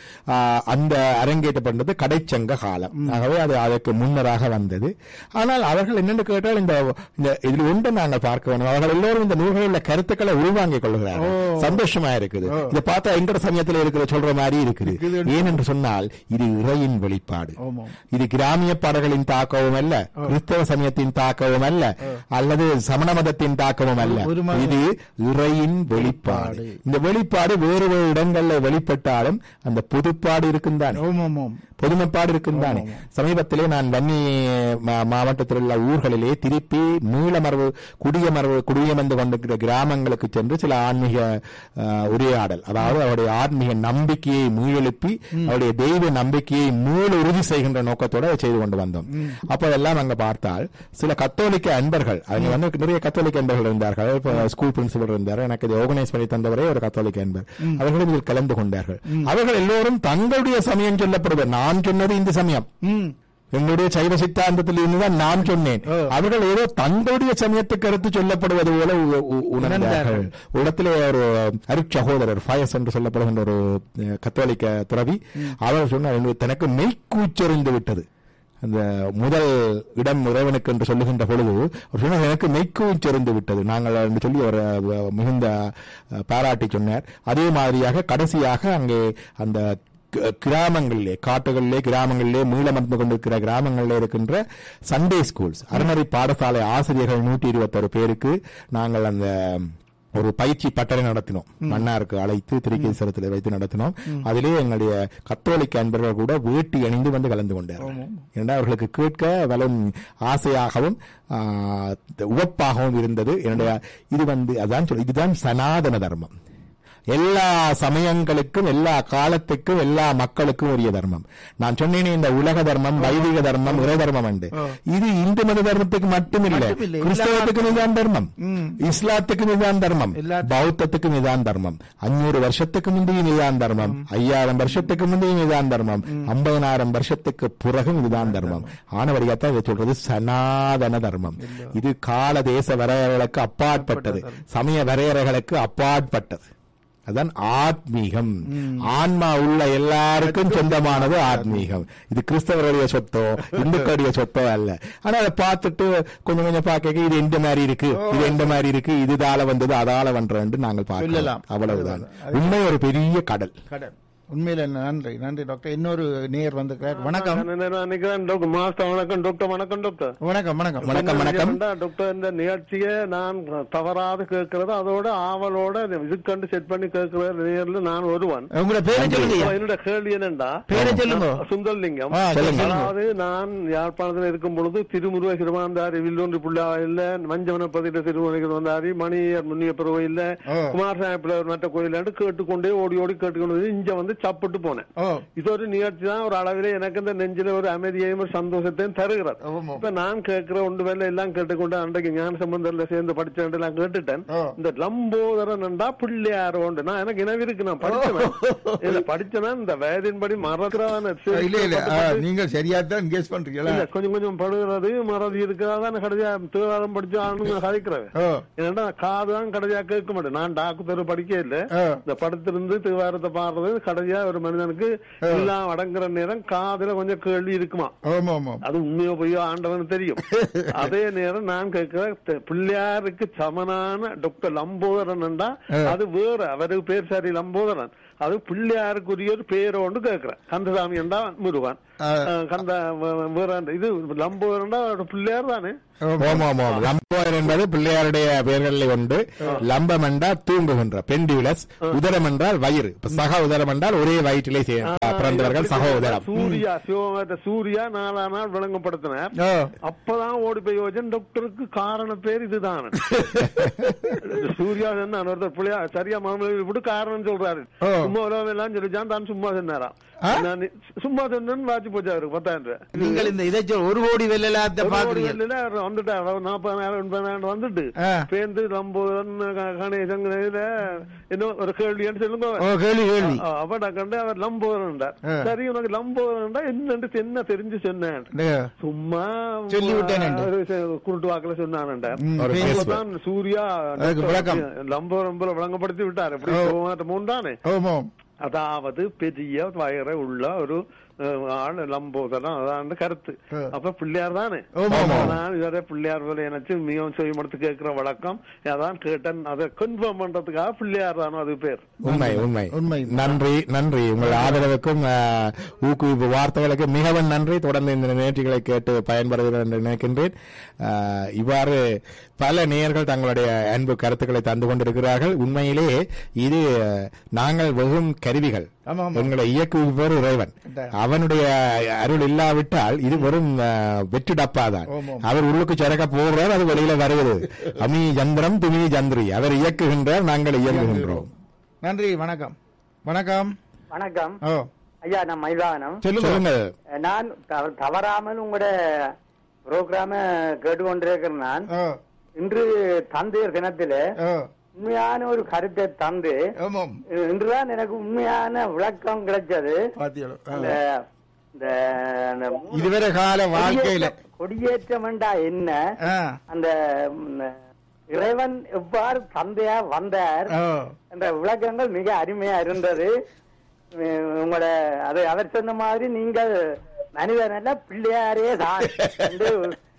அந்த அரங்கேற்றப்பட்டது கடைச்சங்க காலம். ஆகவே அது அதற்கு முன்னராக வந்தது. ஆனால் அவர்கள் என்னென்னு கேட்டால், இந்த இதில் ஒன்று நாங்கள் பார்க்க வேண்டும், அவர்கள் எல்லோரும் இந்த நூல்களில் கருத்துக்களை உள்வாங்கிக் கொள்கிறார்கள். சந்தோஷமா இருக்குது. இதை பார்த்தா எங்கட சமயத்தில் இருக்கிற சொல்ற மாதிரி இருக்குது. ஏனென்று சொன்னால் இது இறையின் வெளிப்பாடு. இது கிராமிய பாடல்களின் தாக்கமும் அல்ல, கிறிஸ்தவ சமயத்தின் தாக்கமும் அல்ல, அல்லது சமண மதத்தின் தாக்கமும் அல்ல. இது இறையின் வெளிப்பாடு. இந்த வெளிப்பாடு வேறு வேறு இடங்களில் வெளிப்பட்டாலும் அந்த பொதுப்பாடு இருக்குந்தானே, பொதுமைப்பாடு இருக்குந்தானே. சமீபத்திலே நான் வன்னி மாவட்டத்தில் உள்ள ஊர்களிலே திருப்பி மீளமரபு குடியமரபு குடியமர்ந்து கொண்டிருக்கிற கிராமங்களுக்கு சென்று சில ஆன்மீக உரையாடல், அதாவது அவருடைய ஆன்மீக நம்பிக்கையை மீளெழுப்பி அவருடைய தெய்வ நம்பிக்கையை மீள உறுதி செய்கின்ற நோக்கத்தோடு செய்து கொண்டு வந்தோம். அப்போதெல்லாம் அங்க பார்த்தால் சில கத்தோலிக்க அன்பர்கள், அங்க வந்து நிறைய கத்தோலிக்க அன்பர்கள் இருந்தார்கள். ஸ்கூல் பிரின்சிபல் இருந்தார், எனக்கு இதை ஆர்கனைஸ் பண்ணி தந்தவரே ஒரு கத்தோலிக்க அன்பர். அவர்களும் இதில் கலந்து கொண்டார்கள். அவர்கள் எல்லோரும் தங்களுடைய சமயம் சொல்லப்படுவர். நான் சொன்னது இந்த சமயம், எங்களுடைய சைவ சித்தாந்தத்தில் இருந்துதான் நான் சொன்னேன். அவர்கள் ஏதோ தங்களுடைய சமயத்துக்கு கருத்து சொல்லப்படுவது போல உணர்ந்தார்கள். இடத்திலே ஒரு அருட்சகோதரர் ஃபயஸ் என்று சொல்லப்படுகின்ற ஒரு கத்தோலிக்க துறவி, அவர் சொன்னார், தனக்கு மெய்க்கூச்செறிந்து விட்டது. அந்த முதல் இடம் இறைவனுக்கு என்று சொல்லுகின்ற பொழுது எனக்கு மெய்க்கூச்செறிந்து விட்டது நாங்கள் என்று சொல்லி ஒரு மிகுந்த பாராட்டி சொன்னார். அதே மாதிரியாக கடைசியாக அங்கே அந்த கிராமங்களிலே, காட்டுகளிலே, கிராமங்களிலே, மீளமர்ந்து கொண்டிருக்கிற கிராமங்களிலே இருக்கின்ற சண்டே ஸ்கூல்ஸ், அறநெறி பாடசாலை ஆசிரியர்கள் நூற்றி இருபத்தொரு பேருக்கு நாங்கள் அந்த ஒரு பயிற்சி பட்டறை நடத்தினோம். மன்னாருக்கு அழைத்து திருக்கேசரத்தில் வைத்து நடத்தினோம். அதிலே எங்களுடைய கத்தோலிக்க அன்பர்கள் கூட வேட்டி அணிந்து வந்து கலந்து கொண்டார்கள். ஏன்னா அவர்களுக்கு கேட்க வலும் ஆசையாகவும் உவப்பாகவும் இருந்தது. என்னுடைய இது வந்து அதான் சொல் இதுதான் சனாதன தர்மம். எல்லா சமயங்களுக்கும், எல்லா காலத்துக்கும், எல்லா மக்களுக்கும் உரிய தர்மம். நான் சொன்னேனே, இந்த உலக தர்மம், வைதிக தர்மம், இறை தர்மம் உண்டு. இது இந்து மத தர்மத்துக்கு மட்டுமில்லை, கிறிஸ்தவத்துக்கும் இதுதான் தர்மம், இஸ்லாத்துக்கும் இதுதான் தர்மம், பௌத்தத்துக்கும் இதுதான் தர்மம், அஞ்சூறு வருஷத்துக்கு முந்தையும் இதுதான் தர்மம், ஐயாயிரம் வருஷத்துக்கு முந்தையும் இதுதான் தர்மம், ஐம்பதனாயிரம் வருஷத்துக்கு பிறகும் இதுதான் தர்மம். ஆனவரியாத்தான் இதை சொல்றது சனாதன தர்மம். இது கால தேச வரையறைகளுக்கு அப்பாற்பட்டது, சமய வரையறைகளுக்கு அப்பாற்பட்டது. அதான் ஆத்மீகம். ஆன்மா உள்ள எல்லாருக்கும் சொந்தமானது ஆத்மீகம். இது கிறிஸ்தவருடைய சொத்தோ இந்துக்களுடைய சொத்தோ அல்ல. ஆனா அதை பார்த்துட்டு கொஞ்சம் கொஞ்சம் பார்க்க இது எந்த மாதிரி இருக்கு, இது எந்த மாதிரி இருக்கு, இதுதால வந்தது அதால வந்தது நாங்கள் பார்க்கலாம். அவ்வளவுதான். உண்மை ஒரு பெரிய கடல். உண்மையில நன்றி நன்றி டாக்டர். இன்னொரு நேயர் வந்திருக்கார். வணக்கம் மாஸ்டர். வணக்கம் டாக்டர். வணக்கம் டாக்டர். வணக்கம் வணக்கம் வணக்கம் வணக்கம் டாக்டர். இந்த நிகழ்ச்சியை நான் தவறாது கேட்கறது, அதோட ஆவலோட இதுக்கண்டு செட் பண்ணி கேட்கிற நேரில் நான் ஒருவன். உங்களோட பேரை சொல்லுங்க. என்னோட கேள்வி என்னண்டா, பேரை சொல்லுங்க. சுந்தர்லிங்கம். அதாவது நான் யாழ்ப்பாணத்தில் இருக்கும் பொழுது திருமுருக சிறுமாந்தாரி, வில்லொன்று புள்ளாவில்ல, மஞ்சவனப்பதியில திருமுருக சிறுமாந்தாரி, மணியர் முன்னியப்பர் கோயில்ல, குமாரசாமி பிள்ளைவர் மற்ற கோயில் கேட்டுக்கொண்டே ஓடி ஓடி கேட்டுக்கொண்டு இங்க வந்து சாப்பிட்டு போனேன். இது ஒரு நிகழ்ச்சி தான். ஒரு அளவிலே எனக்கு இந்த நெஞ்சில ஒரு அமைதியையும் ஒரு சந்தோஷத்தையும் தருகிறது. இப்ப நான் கேட்கிற ஒன்று வேலை எல்லாம் கேட்டுக்கொண்டு அன்றைக்கு ஞான சம்பந்தர்ல சேர்ந்து படிச்சேன் எல்லாம் கேட்டுட்டேன். இந்த லம்போதரன் என்றா பிள்ளையார் உண்டு. நான் எனக்கு இனவு இருக்கு, நான் படிச்சேன் படிச்சேன்னா இந்த வயதின்படி மறக்கிறான நீங்க சரியா தான் கேஸ் பண்றீங்களா? கொஞ்சம் கொஞ்சம் படுகிறது மறதி இருக்கிறதான் கடைசியா தேவாரம் படிச்சு ஆளுங்க கதைக்கிறேன். ஏன்னா காதுதான் கடைசியா கேட்க மாட்டேன். நான் டாக்டர் படிக்க இல்லை, இந்த படத்திலிருந்து தேவாரத்தை பாடுறது கடைசியா ஒரு மனிதனுக்கு எல்லாம் அடங்குற நேரம் காதுல கொஞ்சம் கேள்வி இருக்குமா, அது உண்மையோ பொய்யோ ஆண்டவன் தெரியும். அதே நேரம் நான் கேட்கிற பிள்ளையாருக்கு சமனான டாக்டர் லம்போதரன் என்றா அது வேற, அவருக்கு பேர் சரி லம்போதரன். அது பிள்ளையாருக்குரிய ஒரு பேரை ஒன்று கேட்கிறேன். கந்தசாமி என்றா முருகன், கந்த வேற இது லம்போரண்டா பிள்ளையார் தானே. லம்போதர் என்பது பிள்ளையாருடைய பெயர்களில் உண்டு. லம்பம் என்றால் தூங்குகின்ற பெண்டியுலஸ், உதரம் என்றால் வயிறு. சக உதரம் என்றால் ஒரே வயிற்றிலே பிறந்தவர்கள் சக உதரம். சூர்யா சிவமேட்ட சூர்யா நாலா நாள் விளங்கப்படுத்தினார். அப்பதான் ஓடி போய் யோஜன் டாக்டருக்கு காரண பேர் இதுதான். சூர்யா ஒருத்தர் பிள்ளையா சரியா மாமலை விட்டு காரணம் சொல்றாரு. சும்மா எல்லாம் சொல்லிச்சான், தான் சும்மா சொன்னாராம். சும்மா சொன்னு வாட்சி போச்சு அவருக்கு பத்தாயிரம் ரூபாய். நீங்கள் இந்த இதை ஒரு கோடி வெள்ளலாத்த பாக்குறீங்க வந்துட்டா நாற்பதாயிரம் எண்பதாயிரம் வந்துட்டு பேருந்து ரொம்ப கணேசன் என்ன ஒரு கேள்வின்னு சொல்லுங்க. அவட கண்டு அவர் லம்போதரன்டா. சரி உனக்கு லம்போதரன்டா என்னன்னு என்ன தெரிஞ்சு சொன்னேன். சும்மா குருட்டு வாக்குல சொன்னான்டா. சூர்யா லம்போதரம் போல விளங்கப்படுத்தி விட்டார். எப்படி மூன்றானே. அதாவது பெரிய வயரை உள்ள ஒரு ஆள் லம்போதரம் அதான் கருத்து. அப்ப பிள்ளையார் தானே. நான் இதே பிள்ளையார் போல எனக்கு மிகவும் செய்யமடுத்து கேட்கிற வழக்கம். அதான் கேட்டேன், அதை கன்ஃபார்ம் பண்றதுக்காக பிள்ளையார் தானோ அது பேர். உண்மை உண்மை உண்மை. நன்றி நன்றி. உங்கள் ஆதரவுக்கும் ஊக்குவிப்பு வார்த்தைகளுக்கு மிகவும் நன்றி. தொடர்ந்து இந்த நிகழ்ச்சிகளை கேட்டு பயன்படுகிறேன் என்று நினைக்கின்றேன். இவ்வாறு பல நேயர்கள் தங்களுடைய அன்பு கருத்துக்களை தந்து கொண்டிருக்கிறார்கள். உண்மையிலே இது நாங்கள் வெறும் கருவிகள். எங்களை இயக்குபவர் இறைவன். அவனுடைய அருள் இல்லாவிட்டால் இது வெறும் வெற்றி டப்பாதான். அவர் உள்ளுக்கு சரக்க போடுறார், அது வெளியில வருகிறது. அமி சந்திரம் துமி சந்திரி. அவர் இயக்குகின்றார், நாங்கள் இயங்குகின்றோம். நன்றி. வணக்கம். வணக்கம். வணக்கம் ஐயா. நான் மைதானம் சொல்லுங்க. நான் தவறாமல் உங்களோட புரோகிராம கேட்டுக்கொண்டிருக்கிறேன். நான் இன்று தந்தையர் தினத்தில உண்மையான ஒரு கருத்தை தந்து இன்றுதான் எனக்கு உண்மையான விளக்கம் கிடைச்சது. இதுவரை கால வாழ்க்கையில கொடியேற்றம் என்றா என்ன, அந்த இறைவன் எவ்வாறு தந்தையா வந்தார் என்ற விளக்கங்கள் மிக அருமையா இருந்தது. உங்களோட அது அவர் சொன்ன மாதிரி நீங்கள் மனிதன் அல்ல பிள்ளையாரே தான் என்று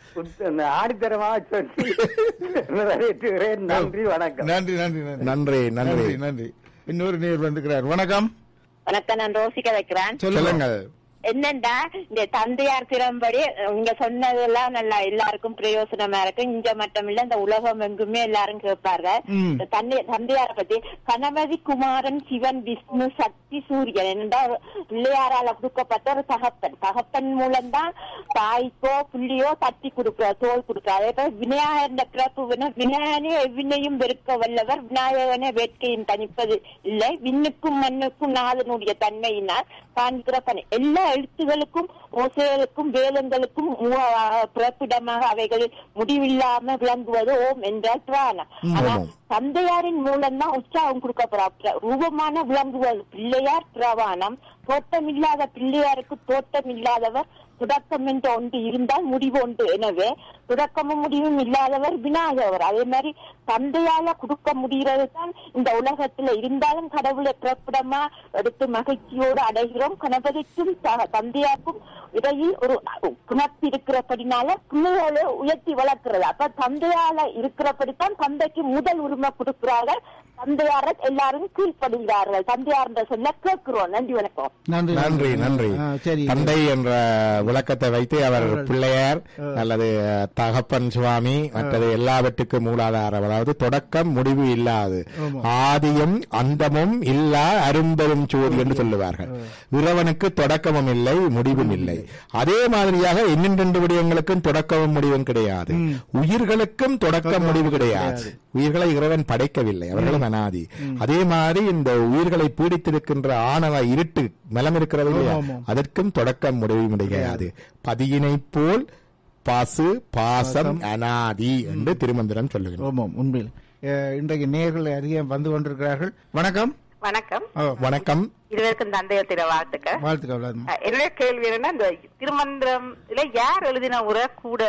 ஆடித்தரமா சொல்லி நிறைவேற்றுகிறேன். நன்றி வணக்கம். நன்றி நன்றி நன்றி நன்றி நன்றி. இன்னொரு நேர் வந்துக்கிறார். வணக்கம். வணக்கம். நான் ரோசிக்க வைக்கிறேன். சொல்லுங்க. என்னண்டா இந்த தந்தையார் திறம்படி இங்க சொன்னதெல்லாம் நல்லா எல்லாருக்கும் பிரயோசனமா இருக்கு. இங்க மட்டும் இல்ல, இந்த உலகம் எங்குமே எல்லாரும் கேட்பார்கள் தந்தையார பத்தி. கணபதி குமாரன் சிவன் விஷ்ணு சக்தி சூரியன் என்னடா பிள்ளையாரால கொடுக்கப்பட்ட ஒரு தகப்பன். தகப்பன் மூலம்தான் தாய்க்கோ புள்ளியோ தட்டி கொடுக்கிற தோல் கொடுக்கிறார். அதே விநாயகன் பிறப்பு விநாயகனே எவ்வினையும் வெறுக்க வல்லவர். விநாயகனே வேட்கையும் தணிப்பது இல்லை. விண்ணுக்கும் மண்ணுக்கும் நாதனுடைய தன்மையினால் காண்கிற பணி. எல்லா எழுத்துகளுக்கும் ஓசைகளுக்கும் வேதங்களுக்கும் பிறப்பிடமாக அவைகள் முடிவில்லாம விளங்குவது ஓம் என்றால் பிராணம். ஆனா தந்தையாரின் மூலம்தான் உற்சாகம் கொடுக்கப்படுற ரூபமான விளங்குவது பிள்ளையார் பிரவாணம். தோட்டம் இல்லாத பிள்ளையாருக்கு தோட்டம் இல்லாதவர் தொடக்கம் என்று ஒன்று இருந்தால் முடிவு ஒன்று. எனவே தொடக்கமும் முடிவும் இல்லாதவர் விநாயகர். அதே மாதிரி தந்தையால கொடுக்க முடிகிறது தான் இந்த உலகத்துல இருந்தாலும் கடவுளை பிறப்பிடமா எடுத்து மகிழ்ச்சியோடு அடைகிறோம். கணபதிக்கும் தந்தையாருக்கும் இடையில் ஒரு குணத்து இருக்கிறபடினால பிள்ளைகளை உயர்த்தி வளர்க்கிறது. அப்ப தந்தையால இருக்கிறபடித்தான் தந்தைக்கு முதல் உரிமை கொடுக்கிறார்கள். தந்தையார எல்லாரும் கீழ்படுகிறார்கள். தந்தையார் என்ற சொல்ல கேட்கிறோம். நன்றி வணக்கம். நன்றி நன்றி. தந்தை என்ற விளக்கத்தை வைத்து அவர் பிள்ளையார் அல்லது தகப்பன் சுவாமி மற்றது எல்லாவற்றுக்கும் மூலாதாரம். அதாவது தொடக்கம் முடிவு இல்லாது, ஆதியும் அந்தமும் இல்லா அரும்பெரும் சோதி என்று சொல்லுவார்கள். இறைவனுக்கு தொடக்கமும் இல்லை முடிவும் இல்லை. அதே மாதிரியாக இன்னிரண்டு விடயங்களுக்கும் தொடக்கமும் முடிவும் கிடையாது. உயிர்களுக்கும் தொடக்கம் முடிவு கிடையாது. உயிர்களை இறைவன் படைக்கவில்லை, அவர்களும் அனாதி. அதே மாதிரி இந்த உயிர்களை பீடித்திருக்கின்ற ஆணவ இருட்டு மலம் இருக்கிறது இல்லையா, அதற்கும் தொடக்கம் முடிவும் கிடையாது. பதியினை போல் பாசு பாசம் அனாதி என்று திருமந்திரம் சொல்லுகிறோம். உண்மையில் இன்றைக்கு நேயர்கள் அறிய வந்து கொண்டிருக்கிறார்கள். வணக்கம். வணக்கம். வணக்கம். இருவருக்கும் தந்தையர் தின வாழ்த்துக்கள். வாழ்த்துக்கள். என்னுடைய கேள்வி என்னன்னா, இந்த திருமந்திரம்ல யார் எழுதின உரை கூட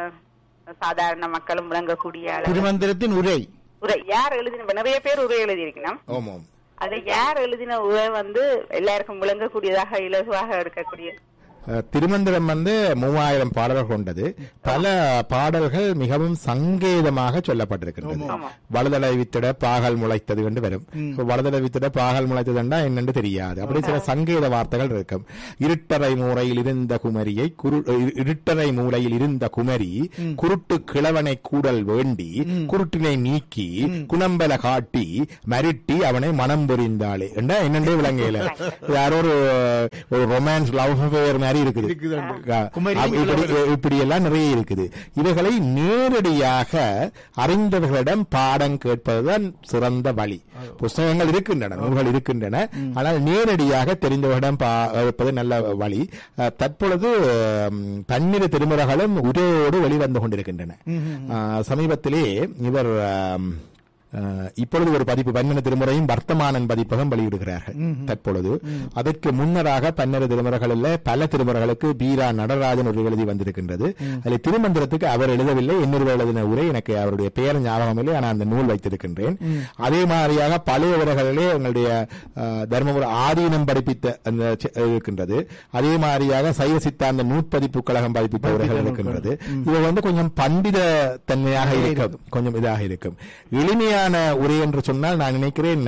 சாதாரண மக்களும் விளங்கக்கூடிய திருமந்திரத்தின் உரை உரை யார் எழுதின? நிறைய பேர் உரை எழுதியிருக்கணும். அதை யார் எழுதின உரை வந்து எல்லாருக்கும் விளங்கக்கூடியதாக இலகுவாக இருக்கக்கூடிய திருமந்திரம் வந்து மூவாயிரம் பாடல்கள் கொண்டது. பல பாடல்கள் மிகவும் சங்கேதமாக சொல்லப்பட்டிருக்கின்றது. வலதலை வித்திட பாகல் முளைத்தது என்று வரும். வலதலை வித்திட பாகல் முளைத்ததுன்னா என்னன்னு தெரியாது. அப்படி சில சங்கேத வார்த்தைகள் இருக்கும். இருட்டறை மூலையில் இருந்த குமரியை இருட்டறை மூலையில் இருந்த குமரி குருட்டு கிழவனை கூடல் வேண்டி குருட்டினை நீக்கி குணம்பல காட்டி மருட்டி அவனை மனம் புரிந்தாளே என்ன என்னண்டே விளங்கையில யாரோ ஒரு ரொமான்ஸ் லவ் அஃபேர் இருக்குது. இப்படி எல்லாம் நிறைய இருக்குது. இவைகளை நேரடியாக அறிந்தவர்களிடம் பாடம் கேட்பதுதான் சிறந்த வழி. புஸ்தகங்கள் இருக்கின்றன, நூல்கள் இருக்கின்றன, ஆனால் நேரடியாக தெரிந்தவர்களிடம் கேட்பது நல்ல வழி. தற்பொழுது பன்னிரு திருமுறைகளும் உரையோடு வெளிவந்து கொண்டிருக்கின்றன. சமீபத்திலே இவர் இப்பொழுது ஒரு பதிப்பு பன்னெண்டு திருமுறையும் வர்த்தமானன் பதிப்பகம் வெளியிடுகிறார்கள் தற்பொழுது. அதற்கு முன்னராக பன்னெண்டு திருமுறைகளில் பல திருமுறைகளுக்கு பீரா நடராஜன் ஒரு எழுதி வந்திருக்கின்றது. அதில் திருமந்திரத்துக்கு அவர் எழுதவில்லை, இன்னொரு எழுதின உரை எனக்கு அவருடைய பெயர் ஞாபகம் இல்லை, ஆனால் அந்த நூல் வைத்திருக்கின்றேன். அதே மாதிரியாக பழைய உரைகளிலே எங்களுடைய தர்மபுர ஆதீனம் படிப்பித்த அந்த இருக்கின்றது. அதே மாதிரியாக சைவ சித்தாந்த நூற்பதிப்பு கழகம் பதிப்பித்த உரைகள் இருக்கின்றது. இது வந்து கொஞ்சம் பண்டித தன்மையாக இருக்கும், கொஞ்சம் இதாக இருக்கும். எளிமையாக உரை என்று சொன்னால் நான் நினைக்கிறேன்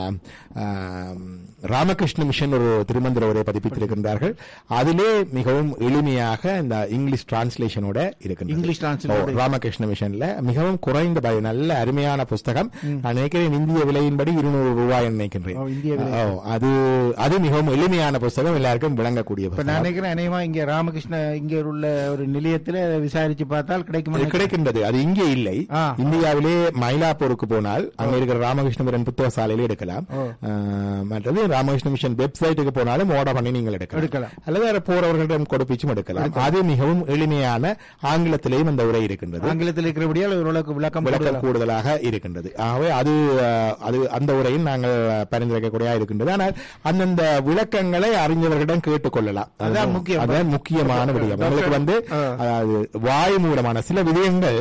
ராமகிருஷ்ண மிஷன் ஒரு திருமந்திர உரை பதிப்பித்திருக்கின்றார்கள். அதிலே மிகவும் எளிமையாக இந்த இங்கிலீஷ் டிரான்ஸ்லேஷனோட இருக்கின்றது. ராமகிருஷ்ண மிஷன்ல மிகவும் குறைந்த பய நல்ல அருமையான புஸ்தகம். நான் நினைக்கிறேன் இந்திய விலையின்படி இருநூறு ரூபாய் நினைக்கின்றேன். அது அது மிகவும் எளிமையான புஸ்தகம், எல்லாருக்கும் விளங்கக்கூடிய. நான் நினைக்கிறேன் அநேகமா இங்க ராமகிருஷ்ண இங்க உள்ள ஒரு நிலையத்தில் விசாரிச்சு பார்த்தால் கிடைக்கும் கிடைக்கின்றது. அது இங்கே இல்லை, இந்தியாவிலே மயிலாப்பூருக்கு போனால் அங்க இருக்கிற ராமகிருஷ்ணபுரன் புத்தக சாலையில எடுக்கலாம். மற்றது ராமகிருஷ்ண மிஷன் வெப்சைட்டுக்கு போனாலும் ஆர்டர் பண்ணி நீங்கள் எடுக்கலாம், அல்லது போறவர்களிடம் கொடுப்பிச்சும் எடுக்கலாம். அது மிகவும் எளிமையான ஆங்கிலத்திலேயும் அந்த உரை இருக்கின்றது. ஆங்கிலத்தில் இருக்கிறபடியால் ஓரளவுக்கு விளக்கம் விளக்கம் கூடுதலாக இருக்கின்றது. ஆகவே அது அது அந்த உரையும் நாங்கள் பரிந்துரைக்கக்கூடிய இருக்கின்றது. ஆனால் அந்தந்த விளக்கங்களை அறிஞர்களிடம் கேட்டுக்கொள்ளலாம். அதான் முக்கியம், அதான் முக்கியமான விடயம். உங்களுக்கு வந்து வாய் மூலமான சில விடயங்கள்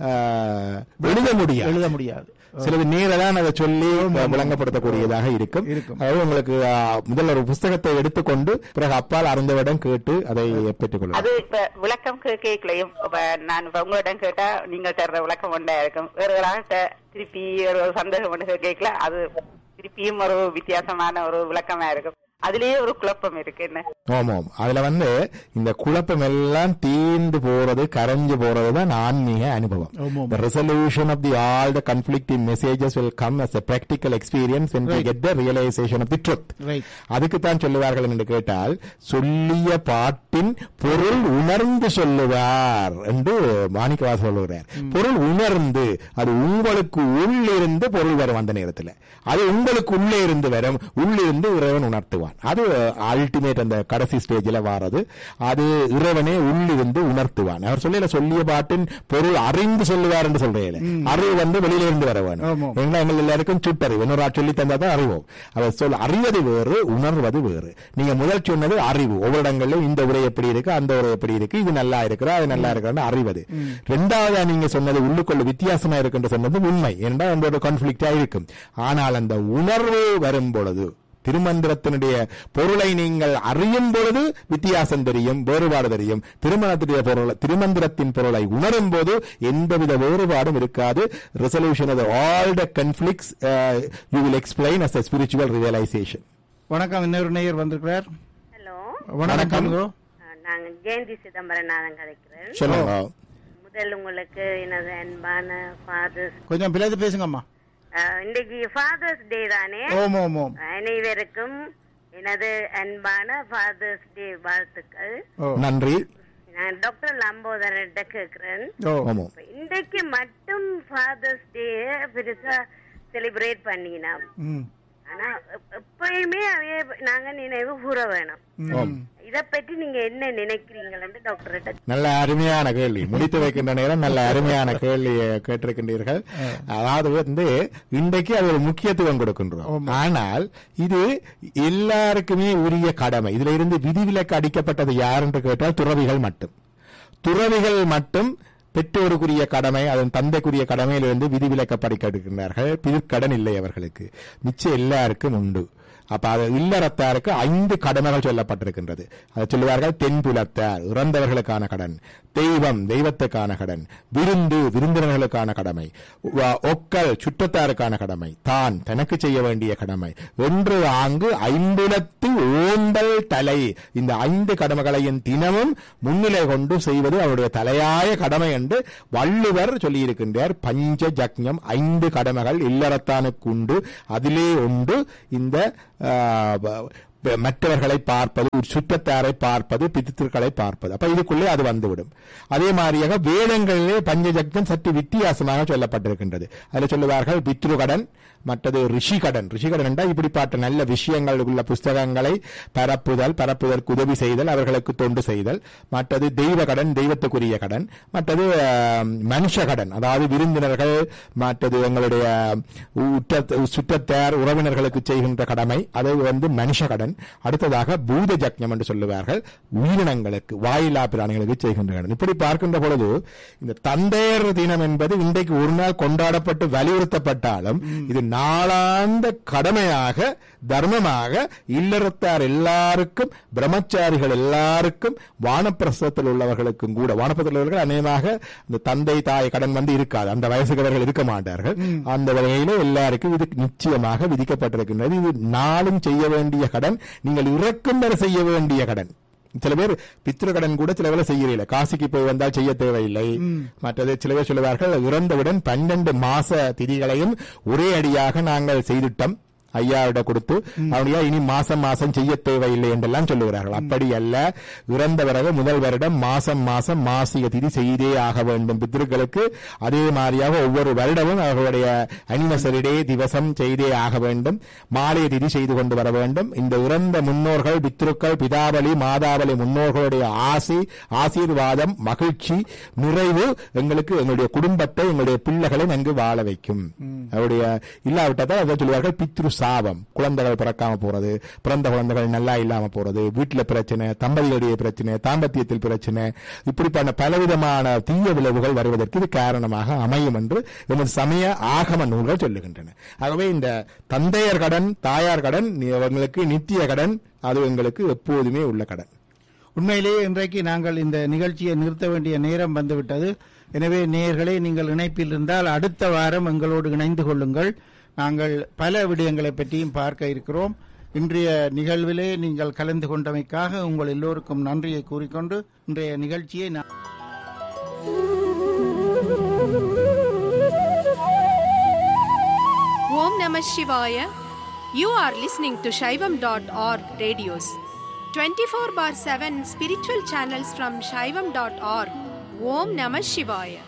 எழுத முடியாது எழுத முடியாது சிலது நேரதான் அதை சொல்லி விளங்கப்படுத்தக்கூடியதாக இருக்கும். அதாவது உங்களுக்கு முதல்ல ஒரு புஸ்தகத்தை எடுத்துக்கொண்டு பிறகு அப்பால் அறிந்தவரிடம் கேட்டு அதை பெற்றுக்கொள்ளும். அது இப்ப விளக்கம் கேட்கலையும் நான் இப்ப உங்களிடம் கேட்டா நீங்க தர்ற விளக்கம் ஒன்றா இருக்கும். வேறு திருப்பி ஒரு சந்தேகம் ஒன்று கேட்கல, அது திருப்பியும் ஒரு வித்தியாசமான ஒரு விளக்கமா இருக்கும். அதுலயே ஒரு குழப்பம் இருக்கு. என்ன ஆமாம், அதுல வந்து இந்த குழப்பம் எல்லாம் தீர்ந்து போறது, கரைஞ்சு போறதுதான் ஆன்மீக அனுபவம். The resolution of the all the conflicting messages will come as a practical experience when we get the realization of the truth. அதுக்குத்தான் சொல்லுவார்கள் என்று கேட்டால், சொல்லிய பாட்டின் பொருள் உணர்ந்து சொல்லுவார் என்று மாணிக்கவாசகர் சொல்லுகிறார். பொருள் உணர்ந்து, அது உங்களுக்கு உள்ளிருந்து பொருள் வரும். அந்த நேரத்தில் அது உங்களுக்கு உள்ளே இருந்து வரும், உள்ளிருந்து இறைவன் உணர்த்துவான். அது அல்டிமேட் அந்த கடைசி ஸ்டேஜில் வாரது. அது இறைவனே உள்ளிருந்து உணர்த்துவான். அவர் சொல்லல சொல்லிய பாட்டின் பொருள் அறிந்து சொல்லுவார் என்று சொல்றேன். அறிவு வந்து வெளியில இருந்து வரவன். எங்கள் எல்லாருக்கும் சுட்டறிவு இன்னொரு சொல்லி தந்தாதான் அறிவோம். அவர் சொல் அறிவது வேறு, உணர்வது வேறு. நீங்க முதல் சொன்னது அறிவு. ஒவ்வொரு இடங்களிலும் இந்த உரை எப்படி இருக்கு, அந்த உரை எப்படி இருக்கு, இது நல்லா இருக்கிறா, அது நல்லா இருக்கிறான்னு அறிவது. ரெண்டாவதா நீங்க சொன்னது உள்ளுக்குள்ள வித்தியாசமா இருக்குன்னு சொன்னது உண்மை. ஏன்னா அந்த ஒரு கான்ஃபிளிக்டா இருக்கும். ஆனால் அந்த உணர்வு வரும் பொழுது, திருமந்திரத்தினுடைய பொருளை நீங்கள் அறியும் பொழுது வித்தியாசம் தெரியும், வேறுபாடு தெரியும். திருமணத்துடைய பொருள் திருமந்திரத்தின் பொருளை உணரும் போது எந்தவித வேறுபாடும் இருக்காது. Resolution of all the கான்ஃபிளிக்ட்ஸ் you will explain as a spiritual realisation. வணக்கம், இன்னொரு நேயர் வந்திருக்கிறார். ஹலோ வணக்கம். நாங்க ஜெயந்தி சிதம்பரம் நான் கதைக்கிறேன். சொல்லுங்க. முதல் உங்களுக்கு எனது அன்பான ஃபாதர்ஸ். கொஞ்சம் பிள்ளைது பேசுங்கம்மா. இன்றைக்கு ஃபாதர்ஸ் டே தானே? ஓம் ஓம் ஓம். அனைவருக்கும் எனது அன்பான ஃபாதர்ஸ் டே வாழ்த்துக்கள். நன்றி. நான் டாக்டர் லம்போதரன்ட்ட கேக்குறேன், இன்றைக்கு மட்டும் ஃபாதர்ஸ் டே பெருசா செலிப்ரேட் பண்ணினோம். ஆனா எப்பயுமே அவைய நாங்க நினைவு கூற வேணும். இத பற்றி நீங்க என்ன நினைக்கிறீங்கன்னு டாக்டர். நல்ல அருமையான கேள்வி, முடித்து வைக்கின்ற நேரம் நல்ல அருமையான கேள்வி கேட்டிருக்கின்றீர்கள். அதாவது வந்து இன்றைக்கு அது ஒரு முக்கியத்துவம் கொடுக்கின்றோம். ஆனால் இது எல்லாருக்குமே உரிய கடமை. இதுல இருந்து விதிவிலக்கு அடிக்கப்பட்டது யார் என்று கேட்டால் துறவிகள் மட்டும். துறவிகள் மட்டும் பெற்றோருக்குரிய கடமை, அதன் தந்தைக்குரிய கடமையிலிருந்து விதிவிலக்க படிக்கின்றார்கள். பிற்கடன் இல்லை அவர்களுக்கு, மிச்சம் எல்லாருக்கும் உண்டு. அப்ப அது இல்லறத்தாருக்கு ஐந்து கடமைகள் சொல்லப்பட்டிருக்கின்றது. அதை சொல்லுவார்கள் தென்புலத்தார் இறந்தவர்களுக்கான கடன், தெய்வம் தெய்வத்துக்கான கடன், விருந்து விருந்தினர்களுக்கான கடமை, ஒக்கல் சுற்றத்தாருக்கான கடமை, தான் தனக்கு செய்ய வேண்டிய கடமை என்று ஆங்கு ஐம்புலத்து ஓந்தல் தலை. இந்த ஐந்து கடமைகளையும் தினமும் முன்னிலை கொண்டு செய்வது அவருடைய தலையாய கடமை என்று வள்ளுவர் சொல்லியிருக்கின்றார். பஞ்ச ஜக்ஞம் ஐந்து கடமைகள் இல்லறத்தானுக்கு உண்டு. அதிலே உண்டு இந்த மற்றவர்களை பார்ப்பது, சுற்றத்தாரை பார்ப்பது, பித்திருக்களை பார்ப்பது. அப்ப இதுக்குள்ளே அது வந்துவிடும். அதே மாதிரியாக வேதங்களிலே பஞ்சஜக்ஞம் சற்று வித்தியாசமாக சொல்லப்பட்டிருக்கின்றது. அதில் சொல்லுவார்கள் பித்ருகடன், மற்றது ரிஷிகடன். ரிஷிகடன் என்றால் இப்படிப்பட்ட நல்ல விஷயங்கள் உள்ள புஸ்தகங்களை பரப்புதல், பரப்புதற்கு உதவி செய்தல், அவர்களுக்கு தொண்டு செய்தல். மற்றது தெய்வ கடன், தெய்வத்துக்குரிய கடன். மற்றது மனுஷ கடன், அதாவது விருந்தினர்கள், மற்றது எங்களுடைய சுற்றத்தார் உறவினர்களுக்கு செய்கின்ற கடமை, அது வந்து மனுஷ கடன். அடுத்ததாக பூத ஜக்ஞம் என்று சொல்லுவார்கள், உயிரினங்களுக்கு வாயிலா பிராணிகளுக்கு செய்கின்ற கடன். இப்படி பார்க்கின்ற பொழுது இந்த தந்தையர் தினம் என்பது இன்றைக்கு ஒரு நாள் கொண்டாடப்பட்டு வலியுறுத்தப்பட்டாலும் இது நாளாந்த கடமையாக, தர்மமாக இல்லறத்தார் எல்லாருக்கும், பிரம்மச்சாரிகள் எல்லாருக்கும், வானப்பிரசத்தில் உள்ளவர்களுக்கும் கூட, வானப்பிரசத்தில் உள்ளவர்கள் அநேகமாக இந்த தந்தை தாய் கடன் வந்து இருக்காது, அந்த வயசுக்கு இருக்க மாட்டார்கள். அந்த வகையில எல்லாருக்கும் இது நிச்சயமாக விதிக்கப்பட்டிருக்கின்றது. இது நாளும் செய்ய வேண்டிய கடன், நீங்கள் இறக்கும் வரை செய்ய வேண்டிய கடன். சில பேர் பித்ரு கடன் கூட சில வேலை செய்யறீங்க, காசிக்கு போய் வந்தால் செய்ய தேவையில்லை. மற்றது சில பேர் சொல்லுவார்கள் இறந்தவுடன் பன்னெண்டு மாச திதிகளையும் ஒரே அடியாக நாங்கள் செய்துட்டோம், ஐயாவிட கொடுத்து அவனையா இனி மாசம் மாசம் செய்ய தேவையில்லை என்றெல்லாம் சொல்லுகிறார்கள். அப்படி அல்ல, இறந்த பிறகு முதல் வருடம் மாசம் மாசம் மாசிக திதி செய்தே ஆக வேண்டும் பித்ருக்களுக்கு. அதே மாதிரியாக ஒவ்வொரு வருடமும் அவர்களுடைய அனிவர்சரி டே திவசம் செய்தே ஆக வேண்டும், மாலைய திதி செய்து கொண்டு வர வேண்டும். இந்த இறந்த முன்னோர்கள், பித்ருக்கள், பிதாவளி மாதாவளி முன்னோர்களுடைய ஆசி, ஆசீர்வாதம், மகிழ்ச்சி, நிறைவு எங்களுக்கு, எங்களுடைய குடும்பத்தை, எங்களுடைய பிள்ளைகளை நன்கு வாழ வைக்கும். அவருடைய இல்லாவிட்டால் அதை சொல்லுவார்கள் பித்ரு சாபம், குழந்தைகள் பிறக்காம போறது, பிறந்த குழந்தைகள் நல்லா இல்லாம போறது, வீட்டில் பிரச்சனை, தம்பதிகளுடைய பிரச்சனை, தாம்பத்தியத்தில் பிரச்சனை, இப்படிப்பட்ட பலவிதமான தீய விளைவுகள் வருவதற்கு இது காரணமாக அமையும் என்று எமது சமய ஆகம நூல்கள் சொல்லுகின்றன. ஆகவே இந்த தந்தையர் கடன், தாயார் கடன் அவங்களுக்கு நித்திய கடன், அது எங்களுக்கு எப்போதுமே உள்ள கடன். உண்மையிலேயே இன்றைக்கு நாங்கள் இந்த நிகழ்ச்சியை நிறுத்த வேண்டிய நேரம் வந்துவிட்டது. எனவே நேயர்களே, நீங்கள் இணைப்பில் இருந்தால் அடுத்த வாரம் எங்களோடு இணைந்து கொள்ளுங்கள். நாங்கள் பல விடயங்களை பற்றியும் பார்க்க இருக்கிறோம். இன்றைய நிகழ்விலே நீங்கள் கலந்து கொண்டமைக்காக உங்கள் எல்லோருக்கும் நன்றியை கூறிக்கொண்டு இன்றைய நிகழ்ச்சியை ஓம் நம சிவாய. You are listening to Shaivam dot org radios. twenty-four bar seven spiritual channels from Shaivam dot org. Om Namah Shivaya.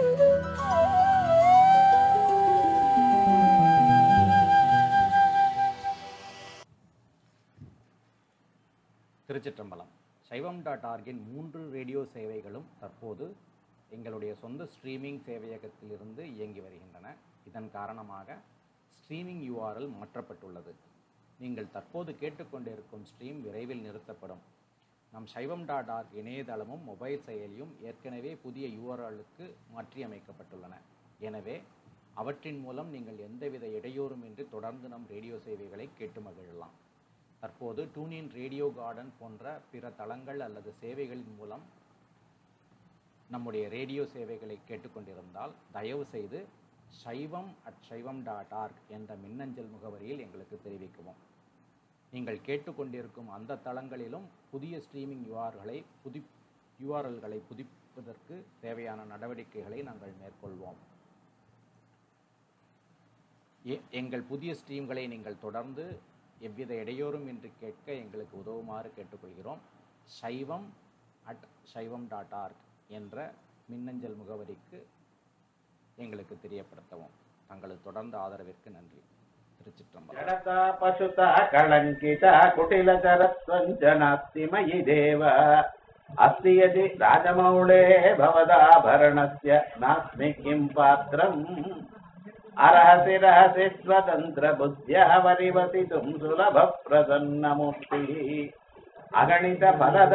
திருச்சிற்றம்பலம். சைவம் டாட் ஆர்கின் மூன்று ரேடியோ சேவைகளும் தற்போது எங்களுடைய சொந்த ஸ்ட்ரீமிங் சேவையகத்திலிருந்து இயங்கி வருகின்றன. இதன் காரணமாக ஸ்ட்ரீமிங் யூஆர்எல் மாற்றப்பட்டுள்ளது. நீங்கள் தற்போது கேட்டுக்கொண்டிருக்கும் ஸ்ட்ரீம் விரைவில் நிறுத்தப்படும். நம் சைவம் டாட் ஆர்க் இணையதளமும் மொபைல் செயலியும் ஏற்கனவே புதிய யூஆர்எலுக்கு மாற்றியமைக்கப்பட்டுள்ளன. எனவே அவற்றின் மூலம் நீங்கள் எந்தவித இடையூறுமின்றி தொடர்ந்து நம் ரேடியோ சேவைகளை கேட்டு மகிழலாம். தற்போது டூனின் ரேடியோ கார்டன் போன்ற பிற தளங்கள் அல்லது சேவைகளின் மூலம் நம்முடைய ரேடியோ சேவைகளை கேட்டுக்கொண்டிருந்தால் தயவு செய்து சைவம் அட் சைவம் டாட் ஆர்க் என்ற மின்னஞ்சல் முகவரியில் எங்களுக்கு தெரிவிக்கவும். நீங்கள் கேட்டுக்கொண்டிருக்கும் அந்த தளங்களிலும் புதிய ஸ்ட்ரீமிங் யூஆர்களை புதி யூஆர்எல்களை புதுப்பிப்பதற்கு தேவையான நடவடிக்கைகளை நாங்கள் மேற்கொள்வோம். எங்கள் புதிய ஸ்ட்ரீம்களை நீங்கள் தொடர்ந்து எவ்வித இடையூறும் இன்றி கேட்க எங்களுக்கு உதவுமாறு கேட்டுக்கொள்கிறோம். சைவம் அட் சைவம் டாட் ஆர்க் என்ற மின்னஞ்சல் முகவரிக்கு எங்களுக்கு தெரியப்படுத்தவும். தங்களது தொடர்ந்த ஆதரவிற்கு நன்றி. திருச்சிற்றம்பலம். பசுதா கலங்கிதா குட்டிலகரத்வஞ்சனாஸ்திமயி தேவ அஸ்தி யதி ராஜமௌளே பவதாபரணஸ்ய நாஸ்மி கிம் பாத்ரம் அரஹசி ரஹசி ஸ்வதந்திர புத்யா வரிவசிதும் சுலப பிரசன்னமூர்த்தி அகணித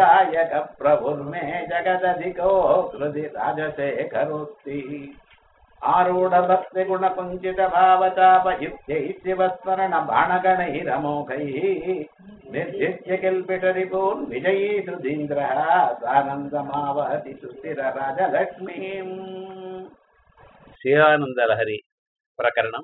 பலதாயக பிரபுர்மே ஜகததிகோ கிருதி ராஜசேகரோக்தி ஆரூட பக்தி குண குஞ்சித பாவதாப யுக்திவஸ்மரண பாணகணைரமோகை நிர்ஜித்ய கல்பிஷரிபூன் விஜயீ சுதீந்திர சானந்தமாவதி சுஸ்திர ராஜலக்ஷ்மீம். சிவானந்த லஹரி பிரகரணம்,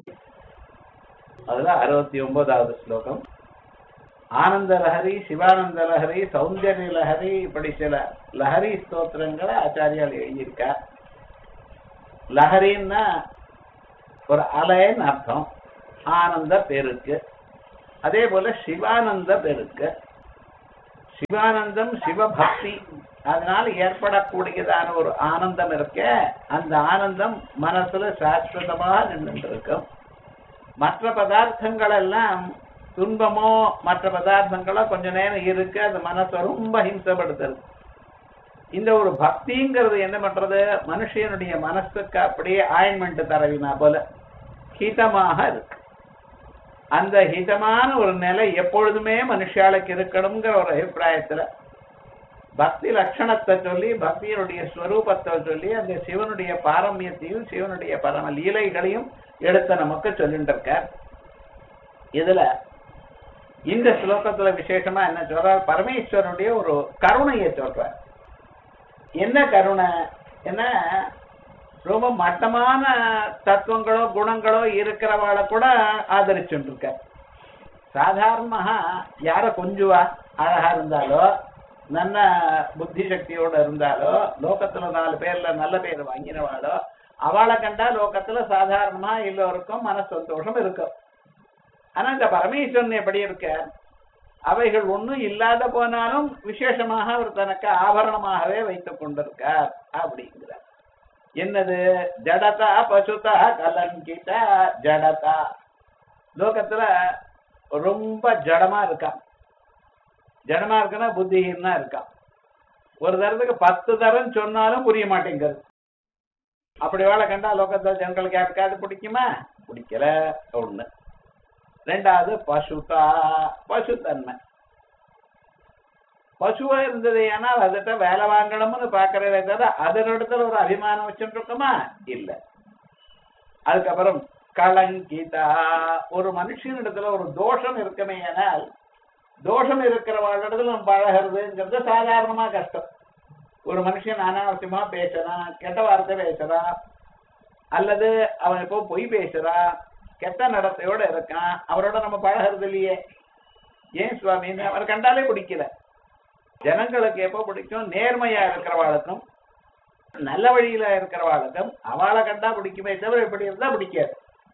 அதுல அறுபத்தி ஒன்பதாவது ஸ்லோகம். ஆனந்த லஹரி, சிவானந்த லஹரி, சௌந்தர்ய லஹரி, இப்படி சில லஹரி ஸ்தோத்திரங்களை ஆச்சாரியால் எழுதியிருக்கார். லஹரின்னா ஒரு அலைன்னு அர்த்தம், ஆனந்த பெருக்கு. அதே போல சிவானந்த பெருக்கு. சிவானந்தம் சிவபக்தி, அதனால ஏற்படக்கூடியதான ஒரு ஆனந்தம் இருக்க, அந்த ஆனந்தம் மனசுல சாஸ்வதமாக நின்று இருக்கும். மற்ற பதார்த்தங்கள் எல்லாம் துன்பமோ மற்ற பதார்த்தங்களோ கொஞ்ச நேரம் இருக்கு, அது மனசை ரொம்ப ஹிம்சப்படுத்துறது. இந்த ஒரு பக்திங்கிறது என்ன பண்றது, மனுஷனுடைய மனசுக்கு அப்படியே ஆயின்மெண்ட் தரவினா போல ஹிதமாக இருக்கு. அந்த ஹிதமான ஒரு நிலை எப்பொழுதுமே மனுஷாளுக்கு இருக்கணுங்கிற ஒரு அபிப்பிராயத்துல பக்தி லட்சணத்தை சொல்லி, பக்தியினுடைய ஸ்வரூபத்தை சொல்லி, அந்த சிவனுடைய பாரமியத்தையும் சிவனுடைய பரம லீலைகளையும் எடுத்த நமக்கு சொல்லிட்டு இருக்கார். இதுல இந்த ஸ்லோகத்துல விசேஷமா என்ன சொல்றார், பரமேஸ்வரனுடைய ஒரு கருணையை சொல்றார். என்ன கருணை, என்ன ரொம்ப மட்டமான தத்துவங்களோ குணங்களோ இருக்கிறவாளை கூட ஆதரிச்சுட்டு இருக்க. சாதாரணமாக யார கொஞ்சுவா, அழகா இருந்தாலோ நல்ல புத்தி சக்தியோட இருந்தாலோ லோகத்துல நாலு பேர்ல நல்ல பேர் வாங்கினவாளோ அவளை கண்டா லோகத்துல சாதாரணமா எல்லோருக்கும் மன சந்தோஷம் இருக்கும். ஆனா இந்த பரமேஸ்வரன் எப்படி இருக்க, அவைகள் ஒன்றும் இல்லாத போனாலும் விசேஷமாக அவர் தனக்கு ஆபரணமாகவே வைத்துக் கொண்டிருக்கார் அப்படிங்கிறார். என்னது, ஜடதா பசுதா கலங்கிதா. ஜடதா லோகத்துல ரொம்ப ஜடமா இருக்கான். ஜடமா இருக்குன்னா புத்திஹீனா இருக்கான். ஒரு தரத்துக்கு பத்து தரம் சொன்னாலும் புரிய மாட்டேங்கிறது. அப்படி வேலை கண்டா லோகத்துல ஜனங்களுக்கு யாருக்காவது பிடிக்குமா, பிடிக்கல. ஒண்ணு. ரெண்டாவது பசுதா, பசு தன்மை. பசுவா இருந்தது ஏன்னால் அதுகிட்ட வேலை வாங்கணும்னு பாக்குறதே தவிர அதனிடத்துல ஒரு அபிமானம் வச்சுட்டு இருக்கோமா, இல்ல. அதுக்கப்புறம் கலங்கிதா, ஒரு மனுஷனிடத்துல ஒரு தோஷம் இருக்குமே, ஆனால் தோஷம் இருக்கிறவாளிடத்துல நம்ம பழகிறதுங்கிறது சாதாரணமா கஷ்டம். ஒரு மனுஷன் அனாவசியமா பேசுறான், கெட்ட வார்த்தை பேசுறான், அல்லது அவன் இப்போ பொய் பேசுறான், கெட்ட நடத்தையோட இருக்கான், அவரோட நம்ம பழகிறது இல்லையே. ஏன் சுவாமின்னு அவர் கண்டாலே பிடிக்கல. ஜனங்களுக்கு எப்போ பிடிக்கும், நேர்மையா இருக்கிறவாளுக்கும் நல்ல வழியில இருக்கிறவாளுக்கும் அவளை கண்டா பிடிக்குமே தவிர எப்படி இருந்தா பிடிக்காது.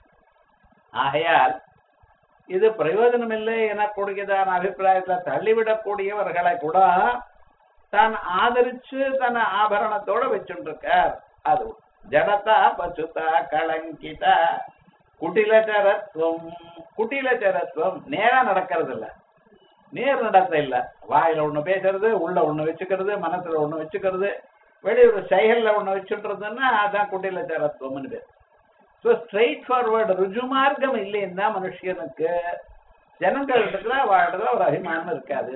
ஆகையால் இது பிரயோஜனம் இல்லை எனக்கூடியதான அபிப்பிராயத்துல தள்ளிவிடக்கூடியவர்களை கூட தான் ஆதரிச்சு தன் ஆபரணத்தோட வச்சுருக்கார். அது ஜடதா பசுதா கலங்கிதா. குட்டிலச்சரத்துவம், குட்டிலச்சரத்துவம் நேரா நடக்கிறது இல்ல, நேர் நடத்த இல்ல. வாயில ஒண்ணு பேசுறது, உள்ள ஒண்ணு வச்சுக்கிறது, மனசுல ஒண்ணு வச்சுக்கிறது, வெளியூர் செயல்ல ஒண்ணு வச்சுட்டுறதுன்னா அதான் குட்டிலச்சரத்துவம்னு பேர். ஸோ ஸ்ட்ரெயிட் ஃபார்வர்டு ருஜு மார்க்கம் இல்லைன்னா மனுஷனுக்கு ஜனங்கள் இடத்துல வாழ்றதுல ஒரு அபிமானம் இருக்காது.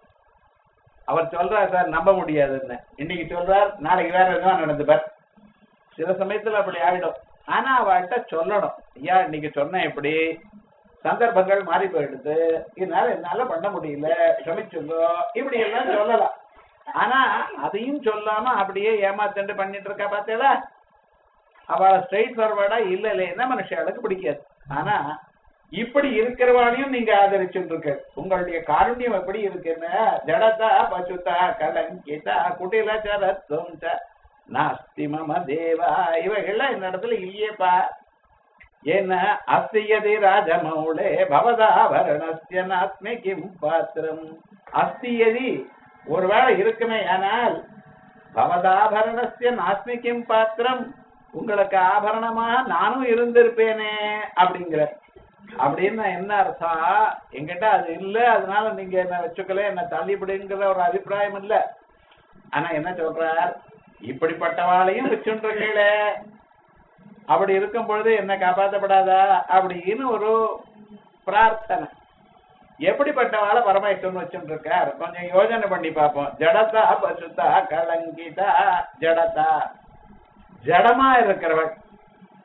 அவர் சொல்றார் சார் நம்ப முடியாதுன்னு, இன்னைக்கு சொல்றார் நாளைக்கு வேற எதுவும் நடந்துப்பார். சில சமயத்துல அப்படி ஆயிடும். ஆனா அவள்கிட்ட சொல்லணும், ஐயா இன்னைக்கு சொன்ன எப்படி சந்தர்ப்பங்கள் மாறி போயிடுது, இதனால என்னால பண்ண முடியல, க்ஷமிச்சுங்கோ, இப்படி எல்லாம் சொல்லலாம். ஆனா அதையும் சொல்லாம அப்படியே ஏமாத்தண்டு பண்ணிட்டு இருக்கா பார்த்தேடா, அவளை ஸ்ட்ரெயிட் ஃபார்வர்டா இல்ல இல்லைன்னா மனுஷாளுக்கு பிடிக்காது. ஆனா இப்படி இருக்கிறவாளையும் நீங்க ஆதரிச்சுட்டு இருக்க. உங்களுடைய காருண்யம் எப்படி இருக்குன்னு, ஜடதா பசுதா கலங்கிதா குட்டிலச்சரத்துவம் நாஸ்தி மம தேவா, இவைகள்லாம் இந்த இடத்துல இல்லையேப்பா. என்ன அஸ்தியதி ராஜமௌளே பவதாபரணஸ்ய நாஸ்மி கிம் பாத்திரம். அஸ்தியதி ஒருவேளை இருக்குமே, ஆனால் பவதாபரணஸ்ய நாஸ்மி கிம் பாத்திரம், உங்களுக்கு ஆபரணமாக நானும் இருந்திருப்பேனே அப்படிங்கிற. அப்படின்னா என்ன அர்த்தம், என்கிட்ட அது இல்ல அதனால நீங்க என்ன வச்சுக்கல, என்ன தள்ளிப்படிங்கிற ஒரு அபிப்பிராயம் இல்ல. ஆனா என்ன சொல்றார், இப்படிப்பட்டவாளையும் வச்சுருக்கீங்களே, அப்படி இருக்கும் பொழுது என்ன காப்பாற்றப்படாதா அப்படின்னு ஒரு பிரார்த்தனை. எப்படிப்பட்டவாளை பரமேஸ்வரன் வச்சுட்டு இருக்கார், கொஞ்சம் யோசனை பண்ணி பார்ப்போம். ஜடதா பசுதா கலங்கிதா. ஜடதா ஜடமா இருக்கிறவள்,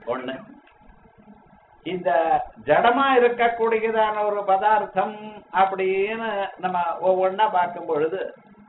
ஒண்ணு. இந்த ஜடமா இருக்கக்கூடியதான ஒரு பதார்த்தம் அப்படின்னு நம்ம ஒவ்வொன்னா பார்க்கும் பொழுது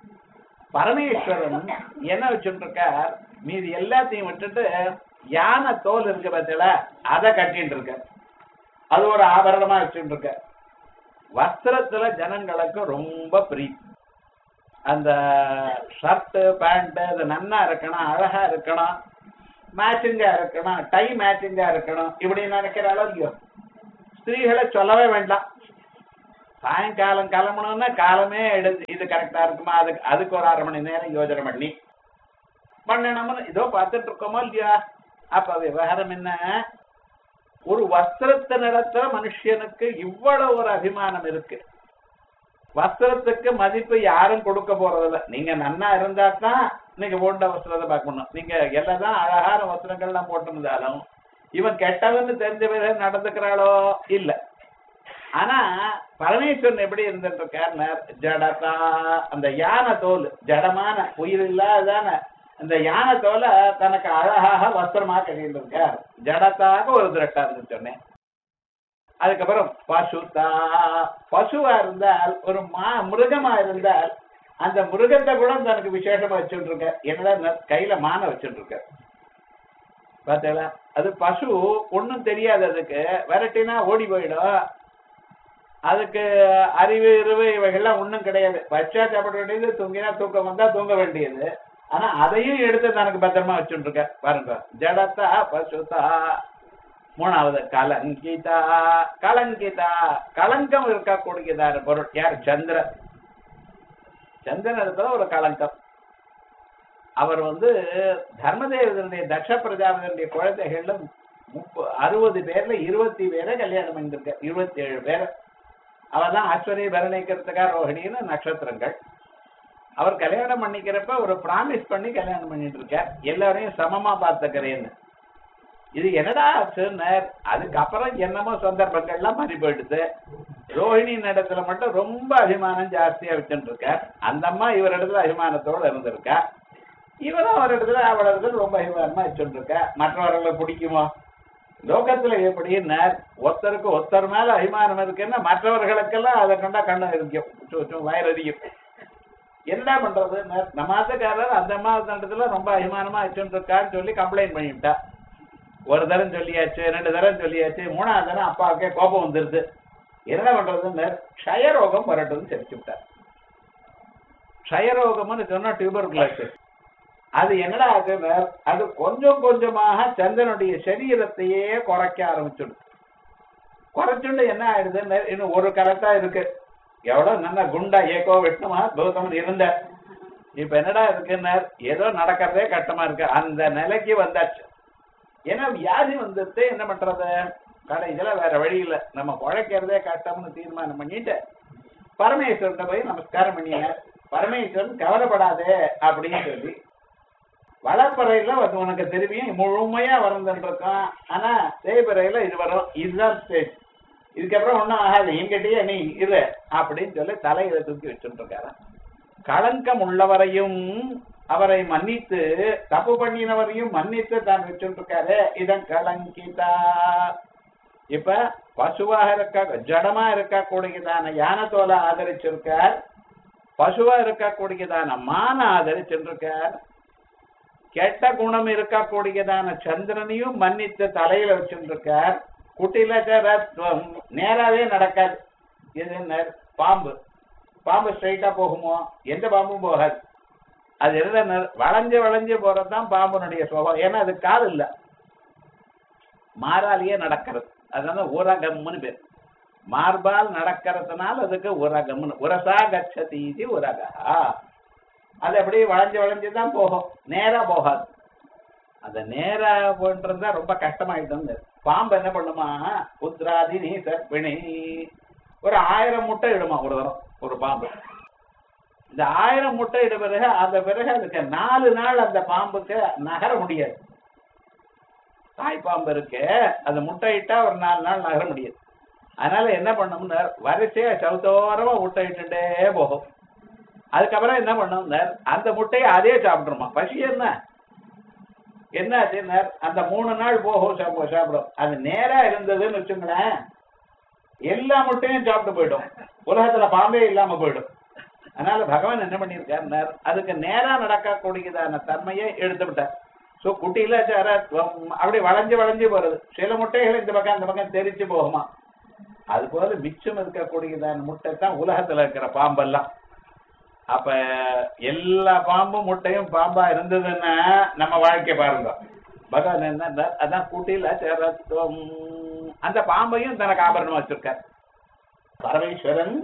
பரமேஸ்வரன் என்ன வச்சுட்டு இருக்கார், மீதி எல்லாத்தையும் விட்டுட்டு யானை தோல் இருக்கு பார்த்தல அதை கட்டிட்டு இருக்க, அது ஒரு ஆபரணமா வச்சுட்டு இருக்க. வஸ்திரத்துல ஜனங்களுக்கு ரொம்ப பிரீத்தி. அந்த ஷர்ட் பேண்ட் அது நன்னா இருக்கணும், அழகா இருக்கணும், மேட்சிங்கா இருக்கணும், டை மேட்சிங்கா இருக்கணும், இப்படி நினைக்கிறாளோ இல்லையோ. ஸ்திரீகளை சொல்லவே வேண்டாம். சாயங்காலம் கிளம்பணும்னா காலமே எடுத்து இது கரெக்டா இருக்குமா, அதுக்கு அதுக்கு ஒரு அரை மணி நேரம் யோஜனை பண்ணி பண்ணணும்னு இதோ பார்த்துட்டு இருக்கோமோ இல்லையா. அப்ப விவகாரம் என்ன, ஒரு வஸ்திரத்தை நடத்த மனுஷனுக்கு இவ்வளவு ஒரு அபிமானம் இருக்கு. வஸ்திரத்துக்கு மதிப்பு யாரும் கொடுக்க போறதில்ல. நீங்க நன்னா இருந்தா தான் நீங்க போட்ட வஸ்திரத்தை பார்க்கணும். நீங்க எல்லாதான் அழகான வஸ்திரங்கள்லாம் போட்டிருந்தாலும் இவன் கெட்டவன்னு தெரிஞ்ச பிறகு நடந்துக்கிறாளோ இல்ல. ஆனா பரமேஸ்வரன் எப்படி இருந்துட்டு இருக்காருன்னா ஜடதா, அந்த யானை தோல் ஜடமான உயிர் இல்லாதான அந்த யானை தோலை தனக்கு அழகாக வஸ்திரமா கட்டிட்டு இருக்கார். ஜடத்தாக ஒரு திரட்டா இருந்து சொன்னேன். அதுக்கப்புறம் பசுதா, பசுவா இருந்தால் ஒரு மா மிருகமா இருந்தால் அந்த மிருகத்தை கூட தனக்கு விசேஷமா வச்சுட்டு இருக்க. என்னடா கையில மான வச்சுட்டு இருக்க பார்த்தீங்களா. அது பசு ஒன்னும் தெரியாது, அதுக்கு விரட்டினா ஓடி போயிடும். அதுக்கு அறிவு இருவு இவைகள்லாம் ஒன்றும் கிடையாது. பச்சா சாப்பிட வேண்டியது, தூங்கினா தூக்கம் வந்தா தூங்க வேண்டியது. ஆனா அதையும் எடுத்து தனக்கு பத்திரமா வச்சுட்டு இருக்க பாருங்க. ஜடத்தா பசுதா. மூணாவது கலங்கிதா. கலங்கிதா கலங்கம் இருக்கக்கூடியதான பொருள் யார்? சந்திரன். சந்திரன் இருக்கிற ஒரு கலங்கம். அவர் வந்து தர்மதேவனுடைய தக்ஷ பிரஜாபதியுடைய குழந்தைகள்ல முப்ப அறுபது பேர்ல இருபத்தி பேரை கல்யாணம் பண்ணிருக்க. இருபத்தி ஏழு பேர். அவர் தான் ஆஸ்வரிய பரணிக்கிறதுக்கா ரோஹிணின்னு நட்சத்திரங்கள். அவர் கல்யாணம் பண்ணிக்கிறப்ப ஒரு பிராமிஸ் பண்ணி கல்யாணம் பண்ணிட்டு இருக்கார், எல்லாரையும் சமமா பார்த்துக்கிறேன்னு. இது என்னடா ஆச்சுன்னார். அதுக்கப்புறம் என்னமோ சந்தர்ப்பங்கள்லாம் மாறி போயிடுது. ரோஹிணி இடத்துல மட்டும் ரொம்ப அபிமானம் ஜாஸ்தியா வச்சுட்டு இருக்கார். அந்த அம்மா இவர் இடத்துல அபிமானத்தோட இருந்திருக்கா. இவரும் அவர் இடத்துல அவள் இடத்துல ரொம்ப அபிமானமா வச்சுட்டு இருக்கா. மற்றவர்களை பிடிக்குமோ? லோகத்துல எப்படின்னார், ஒருத்தருக்கு ஒருத்தர் மேல அபிமானம் இருக்குன்னா மற்றவர்களுக்கெல்லாம் அதை கண்டா கண்ணு இருக்கும், வயிறு அதிகம். என்ன பண்றது? நம்ம ஆத்தக்காரர் அந்த மாதத்துல ரொம்ப அபிமானமா வச்சுட்டு இருக்கான்னு சொல்லி கம்ப்ளைண்ட் பண்ணிவிட்டா. ஒரு தரம் சொல்லியாச்சு, ரெண்டு தரம் சொல்லியாச்சு, மூணாவது தரம் அப்பாவுக்கே கோபம் வந்துருது. என்ன பண்றதுன்னு க்ஷயரோகம் வரட்டும்னு தெரிச்சு விட்டார். க்ஷயரோகம்னு சொன்னா டியூபர்குலோசிஸ். அது என்னடா ஆகுது, அது கொஞ்சம் கொஞ்சமாக சந்திரனுடைய சரீரத்தையே குறைக்க ஆரம்பிச்சுடும். குறைச்சுண்டு என்ன ஆயிடுது, இன்னும் ஒரு கரெக்டா இருக்கு, எவ்வளவு நல்லா குண்டா ஏகோ விஷ்ணுமா கௌதமன் இருந்த, இப்ப என்னடா இருக்குன்னு ஏதோ நடக்கிறதே கஷ்டமா இருக்கு, அந்த நிலைக்கு வந்தாச்சு. ஏன்னா வியாதி வந்துட்டு என்ன பண்றது, கடைசியில வேற வழி இல்லை, நம்ம குழைக்கிறதே கஷ்டம்னு தீர்மானம் பண்ணிட்டு பரமேஸ்வரன் போய் நமஸ்காரம் பண்ணிய. பரமேஸ்வரன் கவலைப்படாதே அப்படின்னு சொல்லி வளப்பறையில உனக்கு திரும்பியும் முழுமையா வரந்துருக்கான். ஆனா தேய்பறையில இது வரும், இதுதான் ஸ்டேஜ், இதுக்கப்புறம் ஒன்னும் ஆகாது, எங்கிட்டயே நீ இரு அப்படின்னு சொல்லி தலையில தூக்கி வச்சுட்டு இருக்காரு. களங்கம் உள்ளவரையும் அவரை மன்னித்து, தப்பு பண்ணினவரையும் மன்னித்து தான் வச்சுட்டு இருக்காரு. இதன் கலங்கிதா. இப்ப பசுவாக இருக்க ஜடமா இருக்கக்கூடியதான யானை தோலை ஆதரிச்சிருக்கார், பசுவா இருக்கக்கூடியதான மான ஆதரிச்சிருக்கார், கெட்ட குணம் இருக்கக்கூடியதான சந்திரனையும் மன்னித்து தலையில வச்சுருக்கார். குட்டிலச்சரத்வம் நேராவே நடக்காது. இது பாம்பு, பாம்பு ஸ்ட்ரைட்டா போகுமோ? எந்த பாம்பும் போகாது. அது என்ன வளைஞ்சு வளைஞ்சு போறதுதான் பாம்புனுடைய சுபாவம். ஏன்னா அது கால் இல்ல, மாறாலேயே நடக்கிறது. அதனால உரகம்னு பேர். மார்பால் நடக்கிறதுனால அதுக்கு உரகம்னு. உரசா கச்சதி உரகா. அது அப்படியே வளைஞ்சு வளைஞ்சுதான் போகும், நேரா போகாது. அந்த நேரா போன்றதுதான் ரொம்ப கஷ்டமாயிட்டு. பாம்பு என்ன பண்ணுமா, புத்ராதி நீ சர்ப்பிணி ஒரு ஆயிரம் முட்டை இடுமா ஒரு தரம் ஒரு பாம்பு. இந்த ஆயிரம் முட்டை இட பிறகு அந்த பிறகு அதுக்கு நாலு நாள் அந்த பாம்புக்கு நகர முடியாது. தாய் பாம்பு இருக்கு, அது முட்டை இட்டா ஒரு நாலு நாள் நகர முடியாது. அதனால என்ன பண்ணோம்னா வரிசையா சவுத்தோரமா முட்டை இட்டுட்டே போகும். அதுக்கப்புறம் என்ன பண்ணோம், அந்த முட்டையை அதே சாப்பிட்டுருமா. பசி என்ன, என்ன ஆச்சுன்னா அந்த மூணு நாள் போகும் சாப்பிடும். அது நேரா இருந்ததுன்னு வச்சுங்களேன், எல்லா முட்டையும் சாப்பிட்டு போயிடும், உலகத்துல பாம்பே இல்லாம போயிடும். அதனால பகவான் என்ன பண்ணியிருக்காருன்னார், அதுக்கு நேரா நடக்கக்கூடியதான தன்மையை எடுத்து விட்டார். சோ குட்டியில அப்படி வளைஞ்சு வளைஞ்சு போறது. சில முட்டைகள் இந்த பக்கம் அந்த பக்கம் தெரிச்சு போகுமா, அது போல மிச்சம் இருக்கக்கூடியதான முட்டை தான் உலகத்துல இருக்கிற பாம்பெல்லாம். அப்ப எல்லா பாம்பும் முட்டையும் பாம்பா இருந்ததுன்னா நம்ம வாழ்க்கை பாருங்க. பகவான் என்ன அதான் குட்டியில சேரத்துவம், அந்த பாம்பையும் தனக்கு ஆபரணமா வச்சிருக்கார். பரமேஸ்வரன்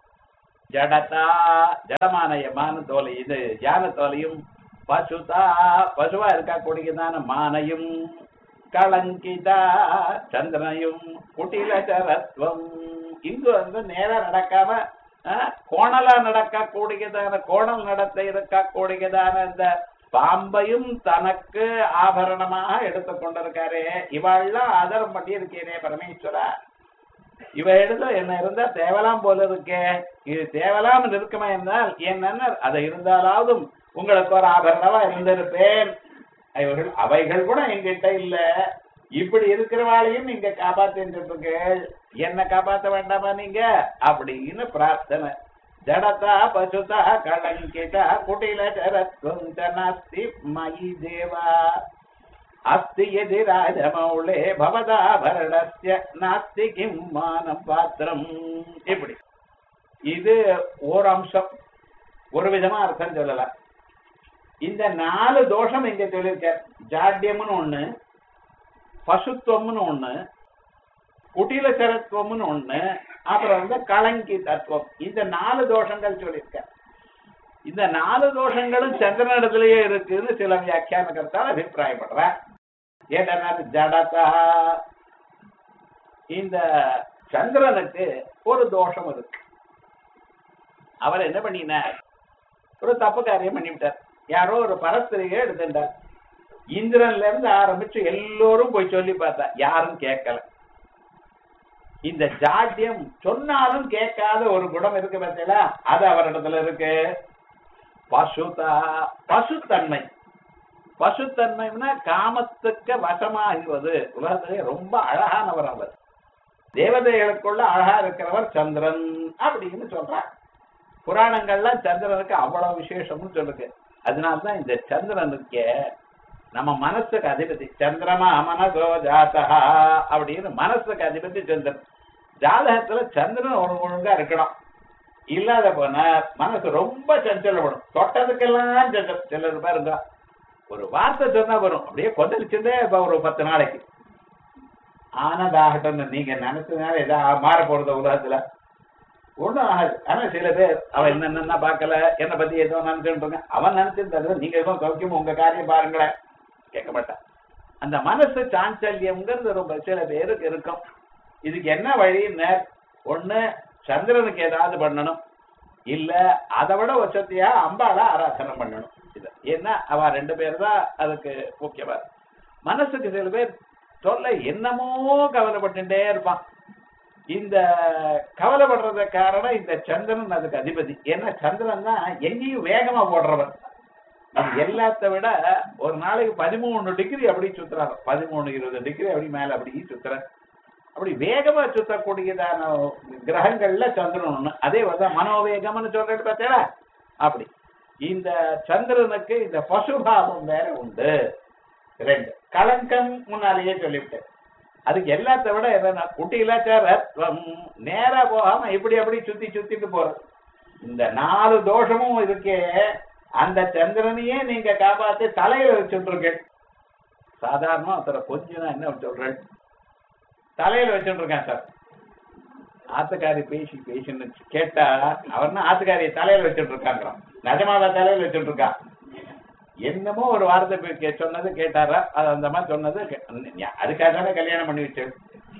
ஜடதா ஜடமான மான தோலை, இது யான தோலையும், பசுதா பசுவா இருக்கக்கூடியதான மானையும், களங்கிதா சந்திரனையும், குட்டில சரத்வம் இங்கு வந்து நேரா நடக்காம கோணலா நடக்கக்கூடியதான கோணல் நடத்த இருக்கக்கூடியதான இந்த பாம்பையும் தனக்கு ஆபரணமாக எடுத்துக் கொண்டிருக்காரு. இவாள்லாம் ஆதரம் பண்ணி இருக்கேனே பரமேஸ்வரா, இவ எடுத்த என்ன இருந்தா தேவலாம் போல இருக்கே, இது தேவலாம் இருக்குமா என்றால் என்ன அதை இருந்தாலாவது உங்களுக்கு ஒரு ஆபரணமா இருந்திருப்பேன். இவர்கள் அவைகள் கூட எங்கிட்ட இல்ல, இப்படி இருக்கிறவாளையும் நீங்க காப்பாத்திருக்கீர்கள், என்ன காப்பாற்ற வேண்டாமா நீங்க அப்படின்னு பிரார்த்தனை. ஜடதா பசுதா களங்கிதா குட்டில சரத்வம் நாஸ்தி மயி தேவா அஸ்தி எதி ராஜமௌளே பவதாபரணஸ்ய நாஸ்தி கிம் மானம் பாத்திரம். இப்படி இது ஒரு அம்சம், ஒரு விதமா அர்த்தம் சொல்லலாம். இந்த நாலு தோஷம் இங்க சொல்லியிருக்க, ஜாட்யம்னு ஒண்ணு, பசுத்துவம்னு ஒண்ணு, குட்டில சரத்துவம்னு ஒண்ணு, அப்புறம் வந்து களங்கி தத்துவம், இந்த நாலு தோஷங்கள் சொல்லியிருக்க. இந்த நாலு தோஷங்களும் சந்திரனிடத்திலேயே இருக்குன்னு சில வியாக்கியானகர்த்தால் அபிப்பிராயப்படுற. ஏன்னா ஜடதா, இந்த சந்திரனுக்கு ஒரு தோஷம் இருக்கு. அவர் என்ன பண்ணினார், ஒரு தப்பு காரியம் பண்ணிவிட்டார். யாரோ ஒரு பரஸ்திரியை எடுத்துட்டார். இந்திரன்ல இருந்து ஆரம்பிச்சு எல்லோரும் போய் சொல்லி பார்த்தா யாரும் கேட்கல. இந்த ஜாட்யம் சொன்னாலும் கேட்காத ஒரு குணம் இருக்கு பார்த்தீங்களா, அது அவரிடத்துல இருக்கு. பசுதா பசுத்தன்மை, பசுத்தன்மைன்னா காமத்துக்கு வசமாகுவது. உலகத்திலே ரொம்ப அழகானவர் அவர், தேவதைகளுக்குள்ள அழகா இருக்கிறவர் சந்திரன் அப்படின்னு சொல்றார். புராணங்கள்லாம் சந்திரனுக்கு அவ்வளவு விசேஷம்னு சொல்லுங்க. அதனால்தான் இந்த சந்திரனுக்கு நம்ம மனசுக்கு அதிபதி சந்திரமா மனசோ ஜாதா அப்படின்னு, மனசுக்கு அதிபதி சந்திரன். ஜாதகத்துல சந்திரன் ஒரு ஒழுங்கா இருக்கணும், இல்லாத போனா மனசு ரொம்ப சஞ்சலப்படும். தொட்டதுக்கெல்லாம் சஞ்சலம். சிலர் பாருங்க ஒரு வார்த்தை சொன்னா வரும், அப்படியே கொந்தளிச்சுட்டே இப்ப ஒரு பத்து நாளைக்கு ஆனதாகட்டும். நீங்க நினைச்சதுனால ஏதாவது மாற போறது உலகத்துல ஒண்ணும் ஆகாது. ஆனா சில பேர் அவன் என்னென்ன பாக்கல, என்னை பத்தி ஏதோ நினைச்சுட்டு அவன் நினைச்சிருந்தது, நீங்க எதுவும் சௌக்கியம் உங்க காரியம் பாருங்களேன், கேட்க மாட்டான். அந்த மனசு சாஞ்சல்யம்ங்கிறது ரொம்ப சில பேருக்கு இருக்கும். இதுக்கு என்ன வழின்னு, ஒண்ணு சந்திரனுக்கு ஏதாவது பண்ணணும், இல்ல அதை விட வசதியா அம்பாளா ஆராதனை பண்ணணும். இது ஏன்னா அவ ரெண்டு பேர் தான் அதுக்கு முக்கியமா. மனசுக்கு சில பேர் சொல்ல என்னமோ கவலைப்பட்டுட்டே இருப்பான். இந்த கவலைப்படுறத காரணம் இந்த சந்திரன் அதுக்கு அதிபதி. ஏன்னா சந்திரன் தான் எங்கேயும் வேகமா போடுறவன். எல்லாத்த விட ஒரு நாளைக்கு பதிமூணு டிகிரி அப்படி சுத்துறாரு, பதிமூணு இருபது டிகிரி அப்படி மேல அப்படி சுத்துற, அப்படி வேகமா சுத்தக்கூடியதான கிரகங்கள்ல சந்திரன் ஒண்ணு. அதே தான் மனோவேகம்னு சொல்றது பார்த்தா. அப்படி இந்த சந்திரனுக்கு இந்த பசுபாவம் வேற உண்டு. ரெண்டு களங்கம் முன்னாலேயே சொல்லிவிட்டேன். அதுக்கு எல்லாத்த விட என்னன்னா குட்டிலாச்சாரம் நேரா போகாம இப்படி அப்படி சுத்தி சுத்திட்டு போறது. இந்த நாலு தோஷமும் இருக்கே, அந்த சந்திரனையே நீங்க காப்பாத்தி தலையில வச்சுட்டு. சாதாரணமா ஒருத்தர கொஞ்சம் என்ன சொல்றேன், தலையில வச்சுட்டு இருக்கேன் சார். ஆத்துக்காரி பேசி பேசின்னு கேட்டா அவர்னா ஆத்துக்காரியை தலையில வச்சுட்டு இருக்காங்கிறான். நிஜமாவா தலையில வச்சுட்டு இருக்கான். என்னமோ ஒரு வார்த்தை சொன்னது கேட்டாரா, அது அந்த மாதிரி சொன்னது அதுக்காக தானே கல்யாணம் பண்ணி வச்சு.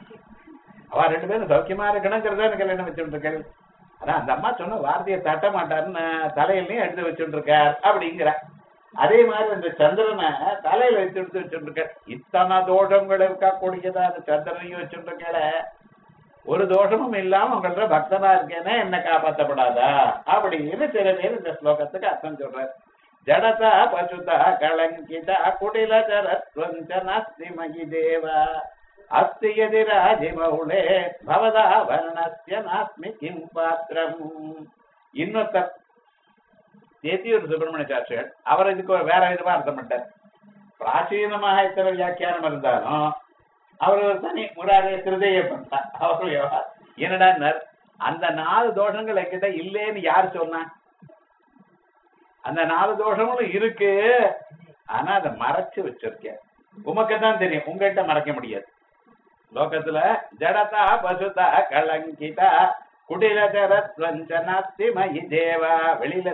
அவ ரெண்டு பேரும் சௌக்கியமா இருக்கணுங்கிறத கல்யாணம் வச்சுட்டு இருக்காரு. ஆனா அந்த அம்மா சொன்ன வார்த்தையை தட்ட மாட்டாருன்னு தலையிலையும் எடுத்து வச்சுட்டு இருக்கார் அப்படிங்கிற. அதே மாதிரி இந்த சந்திரனை தலையில வச்சு எடுத்து வச்சுட்டு இருக்க. இத்தனை தோஷங்கள் இருக்கக்கூடியதா அந்த சந்திரனையும் வச்சுட்டு இருக்கல. ஒரு தோஷமும் இல்லாம உங்கள பக்தனா இருக்கேன்னா என்ன காப்பாற்றப்படாதா அப்படின்னு சில பேர் இந்த ஸ்லோகத்துக்கு அர்த்தம் சொல்றாரு. ஜடதா பசுதா கலங்கிதா குடிலச்சரத்வஞ்ச நாஸ்தி மகி தேவா அஸ்தி யதி ராஜிமௌளே பவதா வர்ணஸ்ய நாஸ்மி கிம் பாத்திரம். இன்னொருத்தர் தேத்தியூர் சுப்பிரமணிய சாட்சிகள் அவர் இதுக்கு ஒரு வேற விதமா அர்த்தம் பண்ணார். பிராச்சீனமாக இத்தனை வியாக்கியானம் இருந்தாலும் அவர் ஒரு தனி முறாரே திருதைய பண்ணார். அவர் என்னடா அந்த நாலு தோஷங்கள் என்கிட்ட இல்லேன்னு யாரு சொன்னா? அந்த நாலு தோஷங்களும் இருக்கு, ஆனா அதை மறைச்சு வச்சிருக்கேன். உமக்குதான் தெரியும், உங்ககிட்ட மறைக்க முடியாது. லோகத்துல ஜடதா பசுதா கலங்கிதா குடிலச்சரத்வஞ்ச நாஸ்தி மயி தேவா, வெளியில